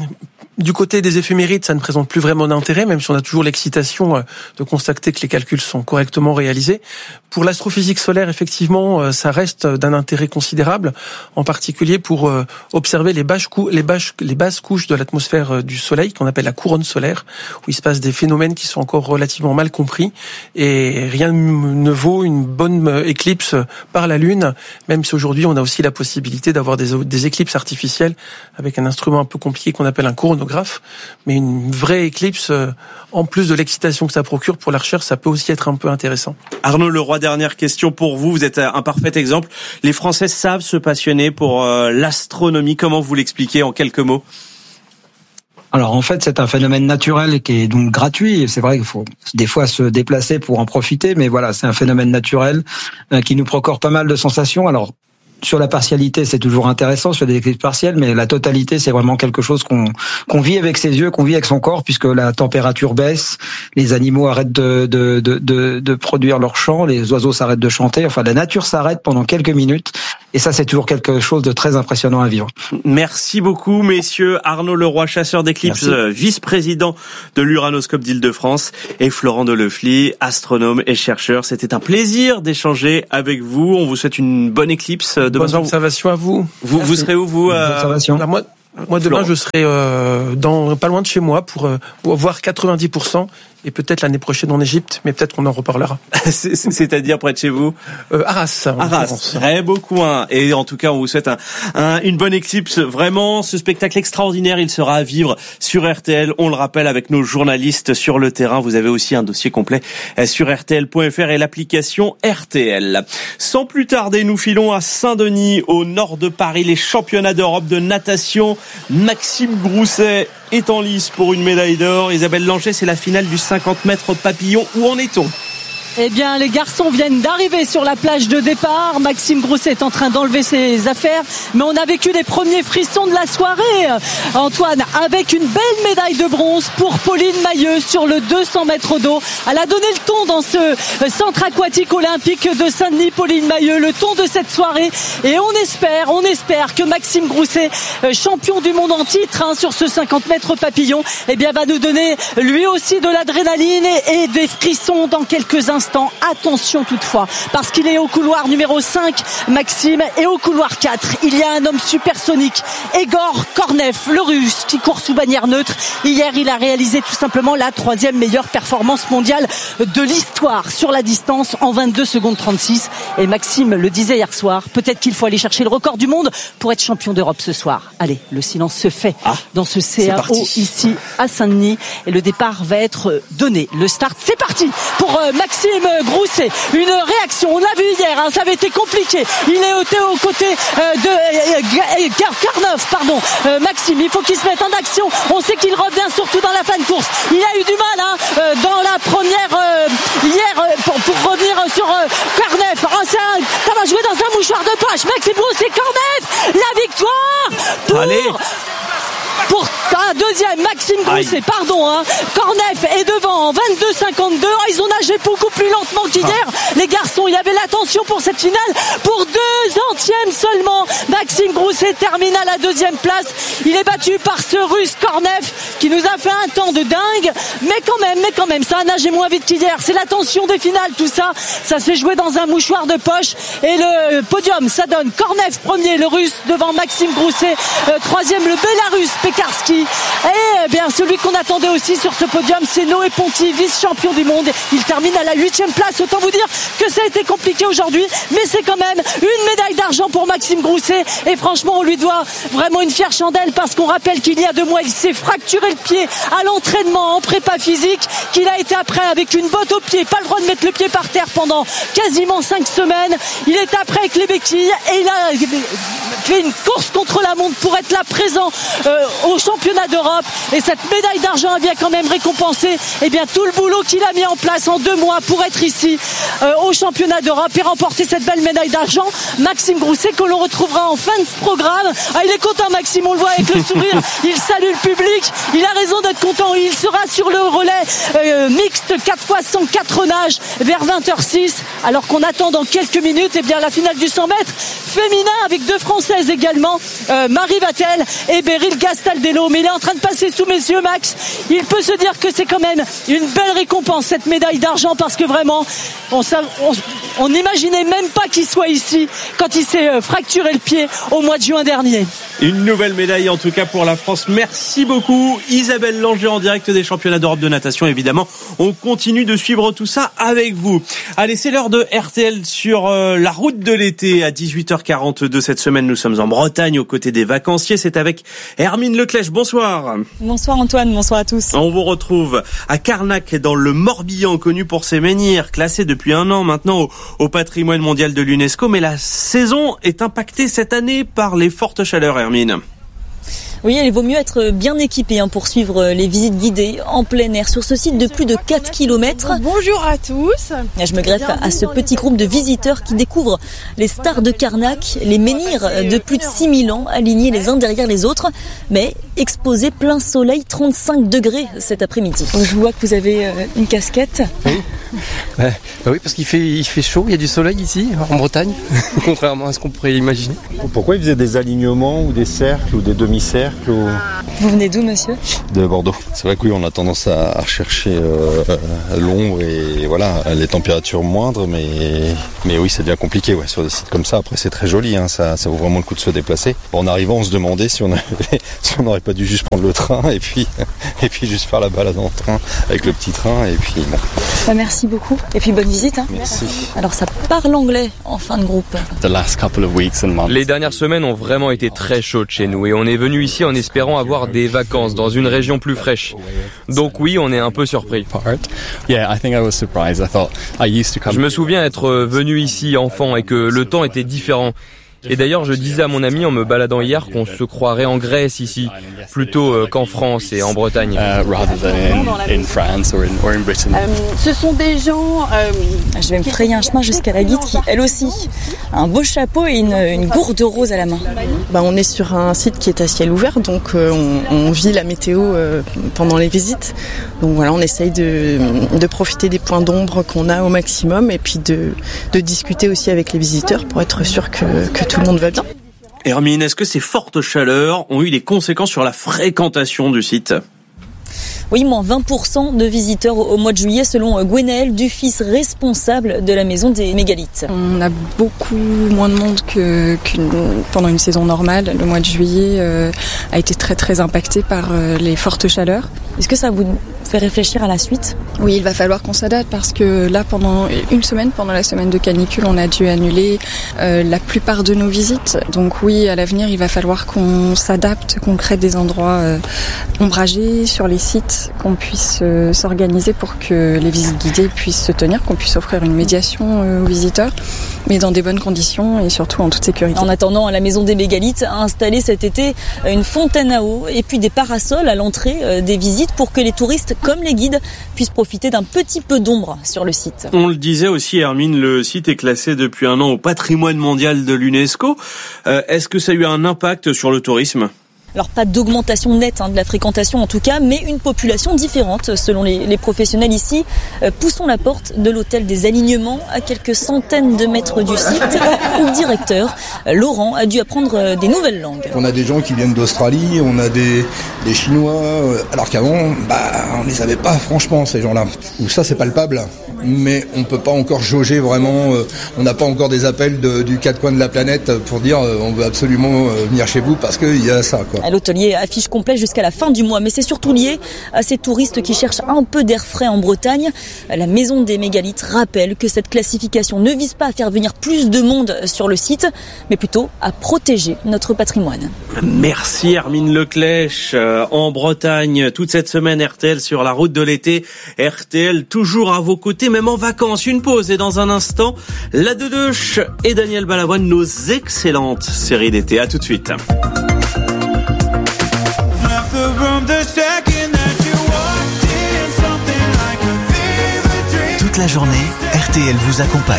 Du côté des éphémérides, ça ne présente plus vraiment d'intérêt, même si on a toujours l'excitation de constater que les calculs sont correctement réalisés. Pour l'astrophysique solaire, effectivement, ça reste d'un intérêt considérable, en particulier pour observer les basses couches de l'atmosphère du Soleil, qu'on appelle la couronne solaire, où il se passe des phénomènes qui sont encore relativement mal compris. Et rien ne vaut une bonne éclipse par la Lune, même si aujourd'hui on a aussi la possibilité d'avoir des éclipses artificielles avec un instrument un peu compliqué qu'on appelle un coronographe. Mais une vraie éclipse, en plus de l'excitation que ça procure pour la recherche, ça peut aussi être un peu intéressant. Arnaud Leroy, dernière question pour vous. Vous êtes un parfait exemple. Les Français savent se passionner pour l'astronomie. Comment vous l'expliquez en quelques mots ? Alors en fait, c'est un phénomène naturel qui est donc gratuit. C'est vrai qu'il faut des fois se déplacer pour en profiter, mais voilà, c'est un phénomène naturel qui nous procure pas mal de sensations. Alors sur la partialité, c'est toujours intéressant sur des éclipses partielles, mais la totalité, c'est vraiment quelque chose qu'on vit avec ses yeux, qu'on vit avec son corps, puisque la température baisse, les animaux arrêtent de produire leur chant, les oiseaux s'arrêtent de chanter, enfin la nature s'arrête pendant quelques minutes, et ça c'est toujours quelque chose de très impressionnant à vivre. Merci beaucoup messieurs. Arnaud Leroy, chasseur d'éclipses, vice-président de l'Uranoscope d'Île-de-France, et Florent Delefly, astronome et chercheur. C'était un plaisir d'échanger avec vous. On vous souhaite une bonne éclipse. Bonne observation à vous. Vous serez où, vous Moi demain, je serai pas loin de chez moi pour voir 90%. Et peut-être l'année prochaine en Égypte, mais peut-être qu'on en reparlera. C'est-à-dire près de chez vous? Arras. Très beau coin. Et en tout cas, on vous souhaite une bonne éclipse. Vraiment, ce spectacle extraordinaire, il sera à vivre sur RTL. On le rappelle avec nos journalistes sur le terrain. Vous avez aussi un dossier complet sur RTL.fr et l'application RTL. Sans plus tarder, nous filons à Saint-Denis, au nord de Paris, les championnats d'Europe de natation. Maxime Grousset est en lice pour une médaille d'or. Isabelle Langer, c'est la finale du 50 mètres papillon. Où en est-on ? Eh bien, les garçons viennent d'arriver sur la plage de départ. Maxime Grousset est en train d'enlever ses affaires. Mais on a vécu les premiers frissons de la soirée, Antoine, avec une belle médaille de bronze pour Pauline Mailleux sur le 200 mètres d'eau. Elle a donné le ton dans ce centre aquatique olympique de Saint-Denis, Pauline Mailleux, le ton de cette soirée. Et on espère que Maxime Grousset, champion du monde en titre sur ce 50 mètres papillon, eh bien, va nous donner lui aussi de l'adrénaline et des frissons dans quelques instants. Attention toutefois, parce qu'il est au couloir numéro 5, Maxime, et au couloir 4, il y a un homme supersonique, Egor Kornev, le russe, qui court sous bannière neutre. Hier, il a réalisé tout simplement la 3e meilleure performance mondiale de l'histoire sur la distance en 22 secondes 36. Et Maxime le disait hier soir, peut-être qu'il faut aller chercher le record du monde pour être champion d'Europe ce soir. Allez, le silence se fait dans ce CAO ici à Saint-Denis, et le départ va être donné. Le start, c'est parti pour Maxime Grousset. Une réaction, on l'a vu hier, ça avait été compliqué. Il est aux côtés de Kornev, Maxime, il faut qu'il se mette en action. On sait qu'il revient surtout dans la fin de course. Il a eu du mal dans la première hier pour revenir sur Kornev. Ça va jouer dans un mouchoir de poche. Maxime Grousset, Kornev, la victoire pour un deuxième, Maxime Grousset, Kornev est devant en 22,52. Ils ont nagé beaucoup plus lentement qu'hier. Les garçons, il y avait l'attention pour cette finale. Pour 2 centièmes seulement, Maxime Grousset termine à la 2e place. Il est battu par ce russe Kornev qui nous a fait un temps de dingue. Mais quand même, ça a nagé moins vite qu'hier. C'est l'attention des finales, tout ça. Ça s'est joué dans un mouchoir de poche. Et le podium, ça donne Kornev premier, le russe, devant Maxime Grousset. 3e, le Bélarus, Pekarski. Et bien celui qu'on attendait aussi sur ce podium, c'est Noé Ponty, vice-champion du monde. Il termine à la 8e place. Autant vous dire que ça a été compliqué aujourd'hui, mais c'est quand même une médaille d'argent pour Maxime Grousset. Et franchement, on lui doit vraiment une fière chandelle, parce qu'on rappelle qu'il y a 2 mois, il s'est fracturé le pied à l'entraînement en prépa physique, qu'il a été après avec une botte au pied, pas le droit de mettre le pied par terre pendant quasiment 5 semaines. Il est après avec les béquilles et il a fait une course contre la montre pour être là présent au championnat d'Europe. Et cette médaille d'argent a bien quand même récompensé tout le boulot qu'il a mis en place en 2 mois pour être ici au championnat d'Europe et remporter cette belle médaille d'argent. Maxime Grousset, que l'on retrouvera en fin de programme. Il est content, Maxime, on le voit avec le sourire. Il salue le public. Il a raison d'être content. Il sera sur le relais mixte 4x104 nages vers 20h06, alors qu'on attend dans quelques minutes la finale du 100 mètres féminin avec 2 Françaises également, Marie Vatel et Beryl Gastaldello. Mais il est en train de passer sous mes yeux, Max. Il peut se dire que c'est quand même une belle récompense, cette médaille d'argent, parce que vraiment, on n'imaginait même pas qu'il soit ici quand il s'est fracturé le pied au mois de juin dernier. Une nouvelle médaille en tout cas pour la France. Merci beaucoup Isabelle Langer en direct des championnats d'Europe de natation. Évidemment, on continue de suivre tout ça avec vous. Allez, c'est l'heure de RTL sur la route de l'été à 18h42 cette semaine. Nous sommes en Bretagne aux côtés des vacanciers. C'est avec Hermine Leclèche. Bonsoir. Bonsoir Antoine, bonsoir à tous. On vous retrouve à Carnac dans le Morbihan, connu pour ses menhirs, classé depuis un an maintenant au patrimoine mondial de l'UNESCO. Mais la saison est impactée cette année par les fortes chaleurs, Hermine. Oui, il vaut mieux être bien équipé pour suivre les visites guidées en plein air sur ce site de plus de 4 km. Bonjour à tous. Je me greffe à ce petit groupe de visiteurs qui découvrent les stars de Carnac, les menhirs de plus de 6000 ans, alignés les uns derrière les autres, mais exposés plein soleil, 35 degrés cet après-midi. Donc, je vois que vous avez une casquette. Oui. Oui, parce qu'il fait chaud, il y a du soleil ici, en Bretagne, contrairement à ce qu'on pourrait imaginer. Pourquoi ils faisaient des alignements ou des cercles ou des demi-cercles Vous venez d'où, monsieur ? De Bordeaux. C'est vrai que oui, on a tendance à rechercher l'ombre et voilà, les températures moindres, mais oui, c'est bien compliqué sur des sites comme ça. Après, c'est très joli, ça vaut vraiment le coup de se déplacer. En arrivant, on se demandait si on n'aurait pas dû juste prendre le train et puis juste faire la balade en train avec le petit train et puis bon. Merci beaucoup et puis bonne visite. Merci. Alors ça parle anglais en fin de groupe. Les dernières semaines ont vraiment été très chaudes chez nous et on est venu ici en espérant avoir des vacances dans une région plus fraîche. Donc oui, on est un peu surpris. Je me souviens être venu ici enfant et que le temps était différent. Et d'ailleurs, je disais à mon ami en me baladant hier qu'on se croirait en Grèce ici, plutôt qu'en France et en Bretagne. Ce sont des gens... Je vais me frayer un chemin jusqu'à la guide qui, elle aussi, a un beau chapeau et une gourde rose à la main. On est sur un site qui est à ciel ouvert, donc on vit la météo pendant les visites. Donc voilà, on essaye de profiter des points d'ombre qu'on a au maximum et puis de discuter aussi avec les visiteurs pour être sûr que tout le monde va bien. Hermine, est-ce que ces fortes chaleurs ont eu des conséquences sur la fréquentation du site ? Oui, moins 20% de visiteurs au mois de juillet, selon Gwenaëlle Dufis, responsable de la maison des mégalithes. On a beaucoup moins de monde que pendant une saison normale. Le mois de juillet a été très très impacté par les fortes chaleurs. Est-ce que ça vous fait réfléchir à la suite ? Oui, il va falloir qu'on s'adapte parce que là, pendant une semaine, pendant la semaine de canicule, on a dû annuler la plupart de nos visites. Donc oui, à l'avenir, il va falloir qu'on s'adapte, qu'on crée des endroits ombragés sur les sites, qu'on puisse s'organiser pour que les visites guidées puissent se tenir, qu'on puisse offrir une médiation aux visiteurs, mais dans des bonnes conditions et surtout en toute sécurité. En attendant, la maison des mégalithes a installé cet été une fontaine à eau et puis des parasols à l'entrée des visites pour que les touristes comme les guides puissent profiter d'un petit peu d'ombre sur le site. On le disait aussi, Hermine, le site est classé depuis un an au patrimoine mondial de l'UNESCO. Est-ce que ça a eu un impact sur le tourisme ? Alors pas d'augmentation nette de la fréquentation en tout cas, mais une population différente selon les professionnels ici. Poussons la porte de l'hôtel des Alignements à quelques centaines de mètres du site où le directeur, Laurent, a dû apprendre des nouvelles langues. On a des gens qui viennent d'Australie, on a des Chinois, alors qu'avant, on les avait pas franchement ces gens-là. Ou ça c'est palpable, mais on peut pas encore jauger vraiment, on n'a pas encore des appels du quatre coins de la planète pour dire on veut absolument venir chez vous parce qu'il y a ça quoi. L'hôtelier affiche complet jusqu'à la fin du mois, mais c'est surtout lié à ces touristes qui cherchent un peu d'air frais en Bretagne. La maison des mégalithes rappelle que cette classification ne vise pas à faire venir plus de monde sur le site, mais plutôt à protéger notre patrimoine. Merci Hermine Leclèche. En Bretagne, toute cette semaine, RTL sur la route de l'été. RTL toujours à vos côtés, même en vacances. Une pause et dans un instant, la Deudeuche et Daniel Balavoine, nos excellentes séries d'été. À tout de suite. Toute la journée, RTL vous accompagne.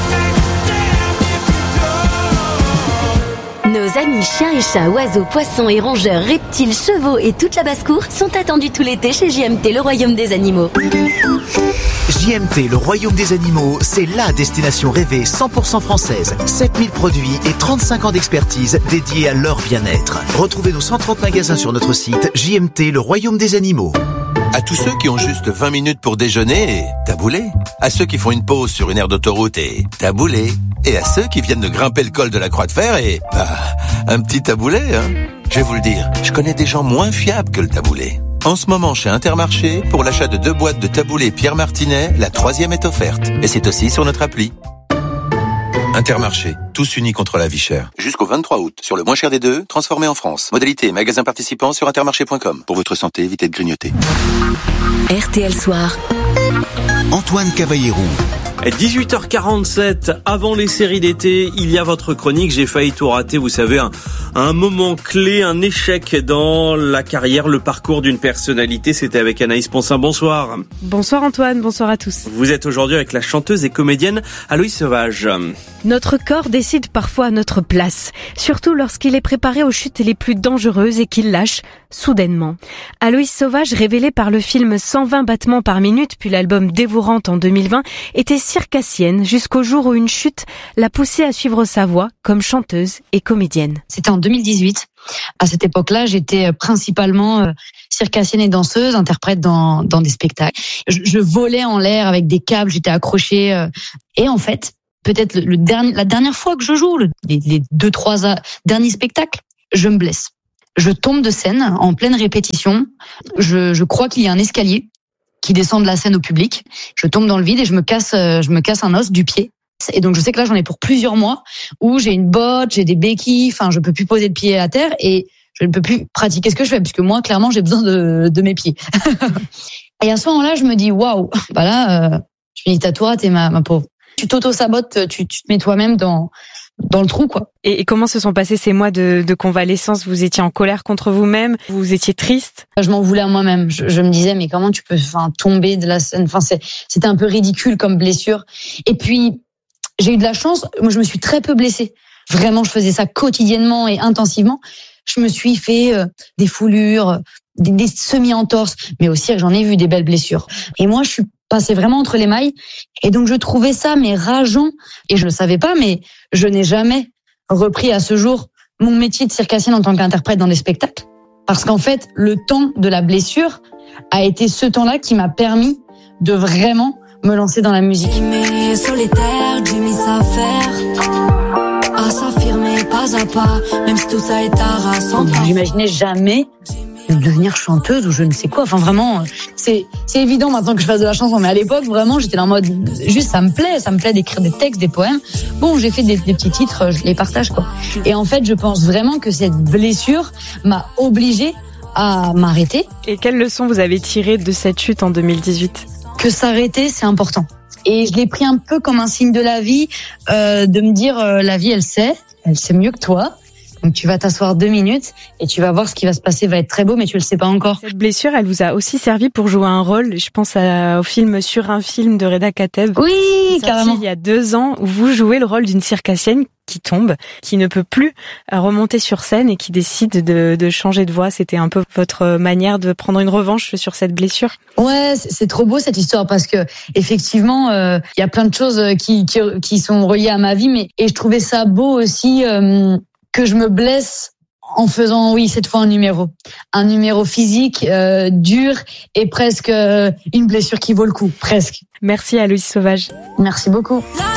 Nos amis chiens et chats, oiseaux, poissons et rongeurs, reptiles, chevaux et toute la basse-cour sont attendus tout l'été chez JMT, le royaume des animaux. JMT, le royaume des animaux, c'est la destination rêvée 100% française. 7000 produits et 35 ans d'expertise dédiés à leur bien-être. Retrouvez nos 130 magasins sur notre site JMT, le royaume des animaux. À tous ceux qui ont juste 20 minutes pour déjeuner et taboulé. À ceux qui font une pause sur une aire d'autoroute et taboulé. Et à ceux qui viennent de grimper le col de la Croix de Fer et, un petit taboulé, hein. Je vais vous le dire, je connais des gens moins fiables que le taboulé. En ce moment, chez Intermarché, pour l'achat de 2 boîtes de taboulé Pierre Martinet, la 3e est offerte. Et c'est aussi sur notre appli. Intermarché, tous unis contre la vie chère. Jusqu'au 23 août, sur le moins cher des deux, transformé en France. Modalité et magasin participant sur intermarché.com. Pour votre santé, évitez de grignoter. RTL Soir. Antoine Cavallero. 18h47, avant les séries d'été, il y a votre chronique. J'ai failli tout rater, vous savez, un moment clé, un échec dans la carrière, le parcours d'une personnalité. C'était avec Anaïs Poncin. Bonsoir. Bonsoir Antoine, bonsoir à tous. Vous êtes aujourd'hui avec la chanteuse et comédienne Aloïs Sauvage. Notre corps décide parfois à notre place, surtout lorsqu'il est préparé aux chutes les plus dangereuses et qu'il lâche soudainement. Aloïs Sauvage, révélée par le film 120 battements par minute, puis l'album Dévorante en 2020, était circassienne jusqu'au jour où une chute l'a poussée à suivre sa voie comme chanteuse et comédienne. C'était en 2018. À cette époque-là, j'étais principalement circassienne et danseuse, interprète dans des spectacles. Je volais en l'air avec des câbles, j'étais accrochée. Et en fait, peut-être la dernière fois que je joue, les 2-3 derniers spectacles, je me blesse. Je tombe de scène en pleine répétition. Je crois qu'il y a un escalier qui descend de la scène au public. Je tombe dans le vide et je me casse un os du pied. Et donc je sais que là j'en ai pour plusieurs mois où j'ai une botte, j'ai des béquilles, enfin je peux plus poser le pied à terre et je ne peux plus pratiquer ce que je fais puisque moi clairement j'ai besoin de mes pieds. Et à ce moment-là je me dis waouh, bah là je me dis t'as tout raté ma pauvre. Tu t'auto-sabotes, tu te mets toi-même dans le trou, quoi. Et comment se sont passés ces mois de convalescence? Vous étiez en colère contre vous-même? Vous étiez triste? Je m'en voulais à moi-même. Je me disais, mais comment tu peux tomber de la scène? C'était un peu ridicule comme blessure. Et puis, j'ai eu de la chance. Moi, je me suis très peu blessée. Vraiment, je faisais ça quotidiennement et intensivement. Je me suis fait des foulures, des semi-entorses, mais aussi j'en ai vu des belles blessures. Et moi, je suis passée vraiment entre les mailles. Et donc, je trouvais ça, mais rageant. Et je le savais pas, mais je n'ai jamais repris à ce jour mon métier de circassienne en tant qu'interprète dans des spectacles. Parce qu'en fait, le temps de la blessure a été ce temps-là qui m'a permis de vraiment me lancer dans la musique. Solitaire, j'ai mis ça à faire, à s'affirmer pas à pas, même si tout ça est harassant. J'imaginais jamais devenir chanteuse ou je ne sais quoi. Enfin vraiment, c'est évident maintenant que je fasse de la chanson, mais à l'époque vraiment j'étais en mode juste ça me plaît d'écrire des textes, des poèmes. Bon, j'ai fait des petits titres, je les partage quoi. Et en fait, je pense vraiment que cette blessure m'a obligée à m'arrêter. Et quelle leçon vous avez tirée de cette chute en 2018? Que s'arrêter, c'est important. Et je l'ai pris un peu comme un signe de la vie, de me dire la vie elle sait mieux que toi. Donc tu vas t'asseoir 2 minutes et tu vas voir ce qui va se passer, va être très beau, mais tu le sais pas encore. Cette blessure, elle vous a aussi servi pour jouer un rôle. Je pense au film Sur un film de Reda Kateb. Oui, carrément. Il y a 2 ans, où vous jouez le rôle d'une circassienne qui tombe, qui ne peut plus remonter sur scène et qui décide de changer de voix. C'était un peu votre manière de prendre une revanche sur cette blessure. Ouais, c'est trop beau cette histoire parce que effectivement, il y a plein de choses qui sont reliées à ma vie, et je trouvais ça beau aussi. Que je me blesse en faisant, oui, cette fois un numéro physique, dur et presque une blessure qui vaut le coup, presque. Merci Aloïs Sauvage. Merci beaucoup.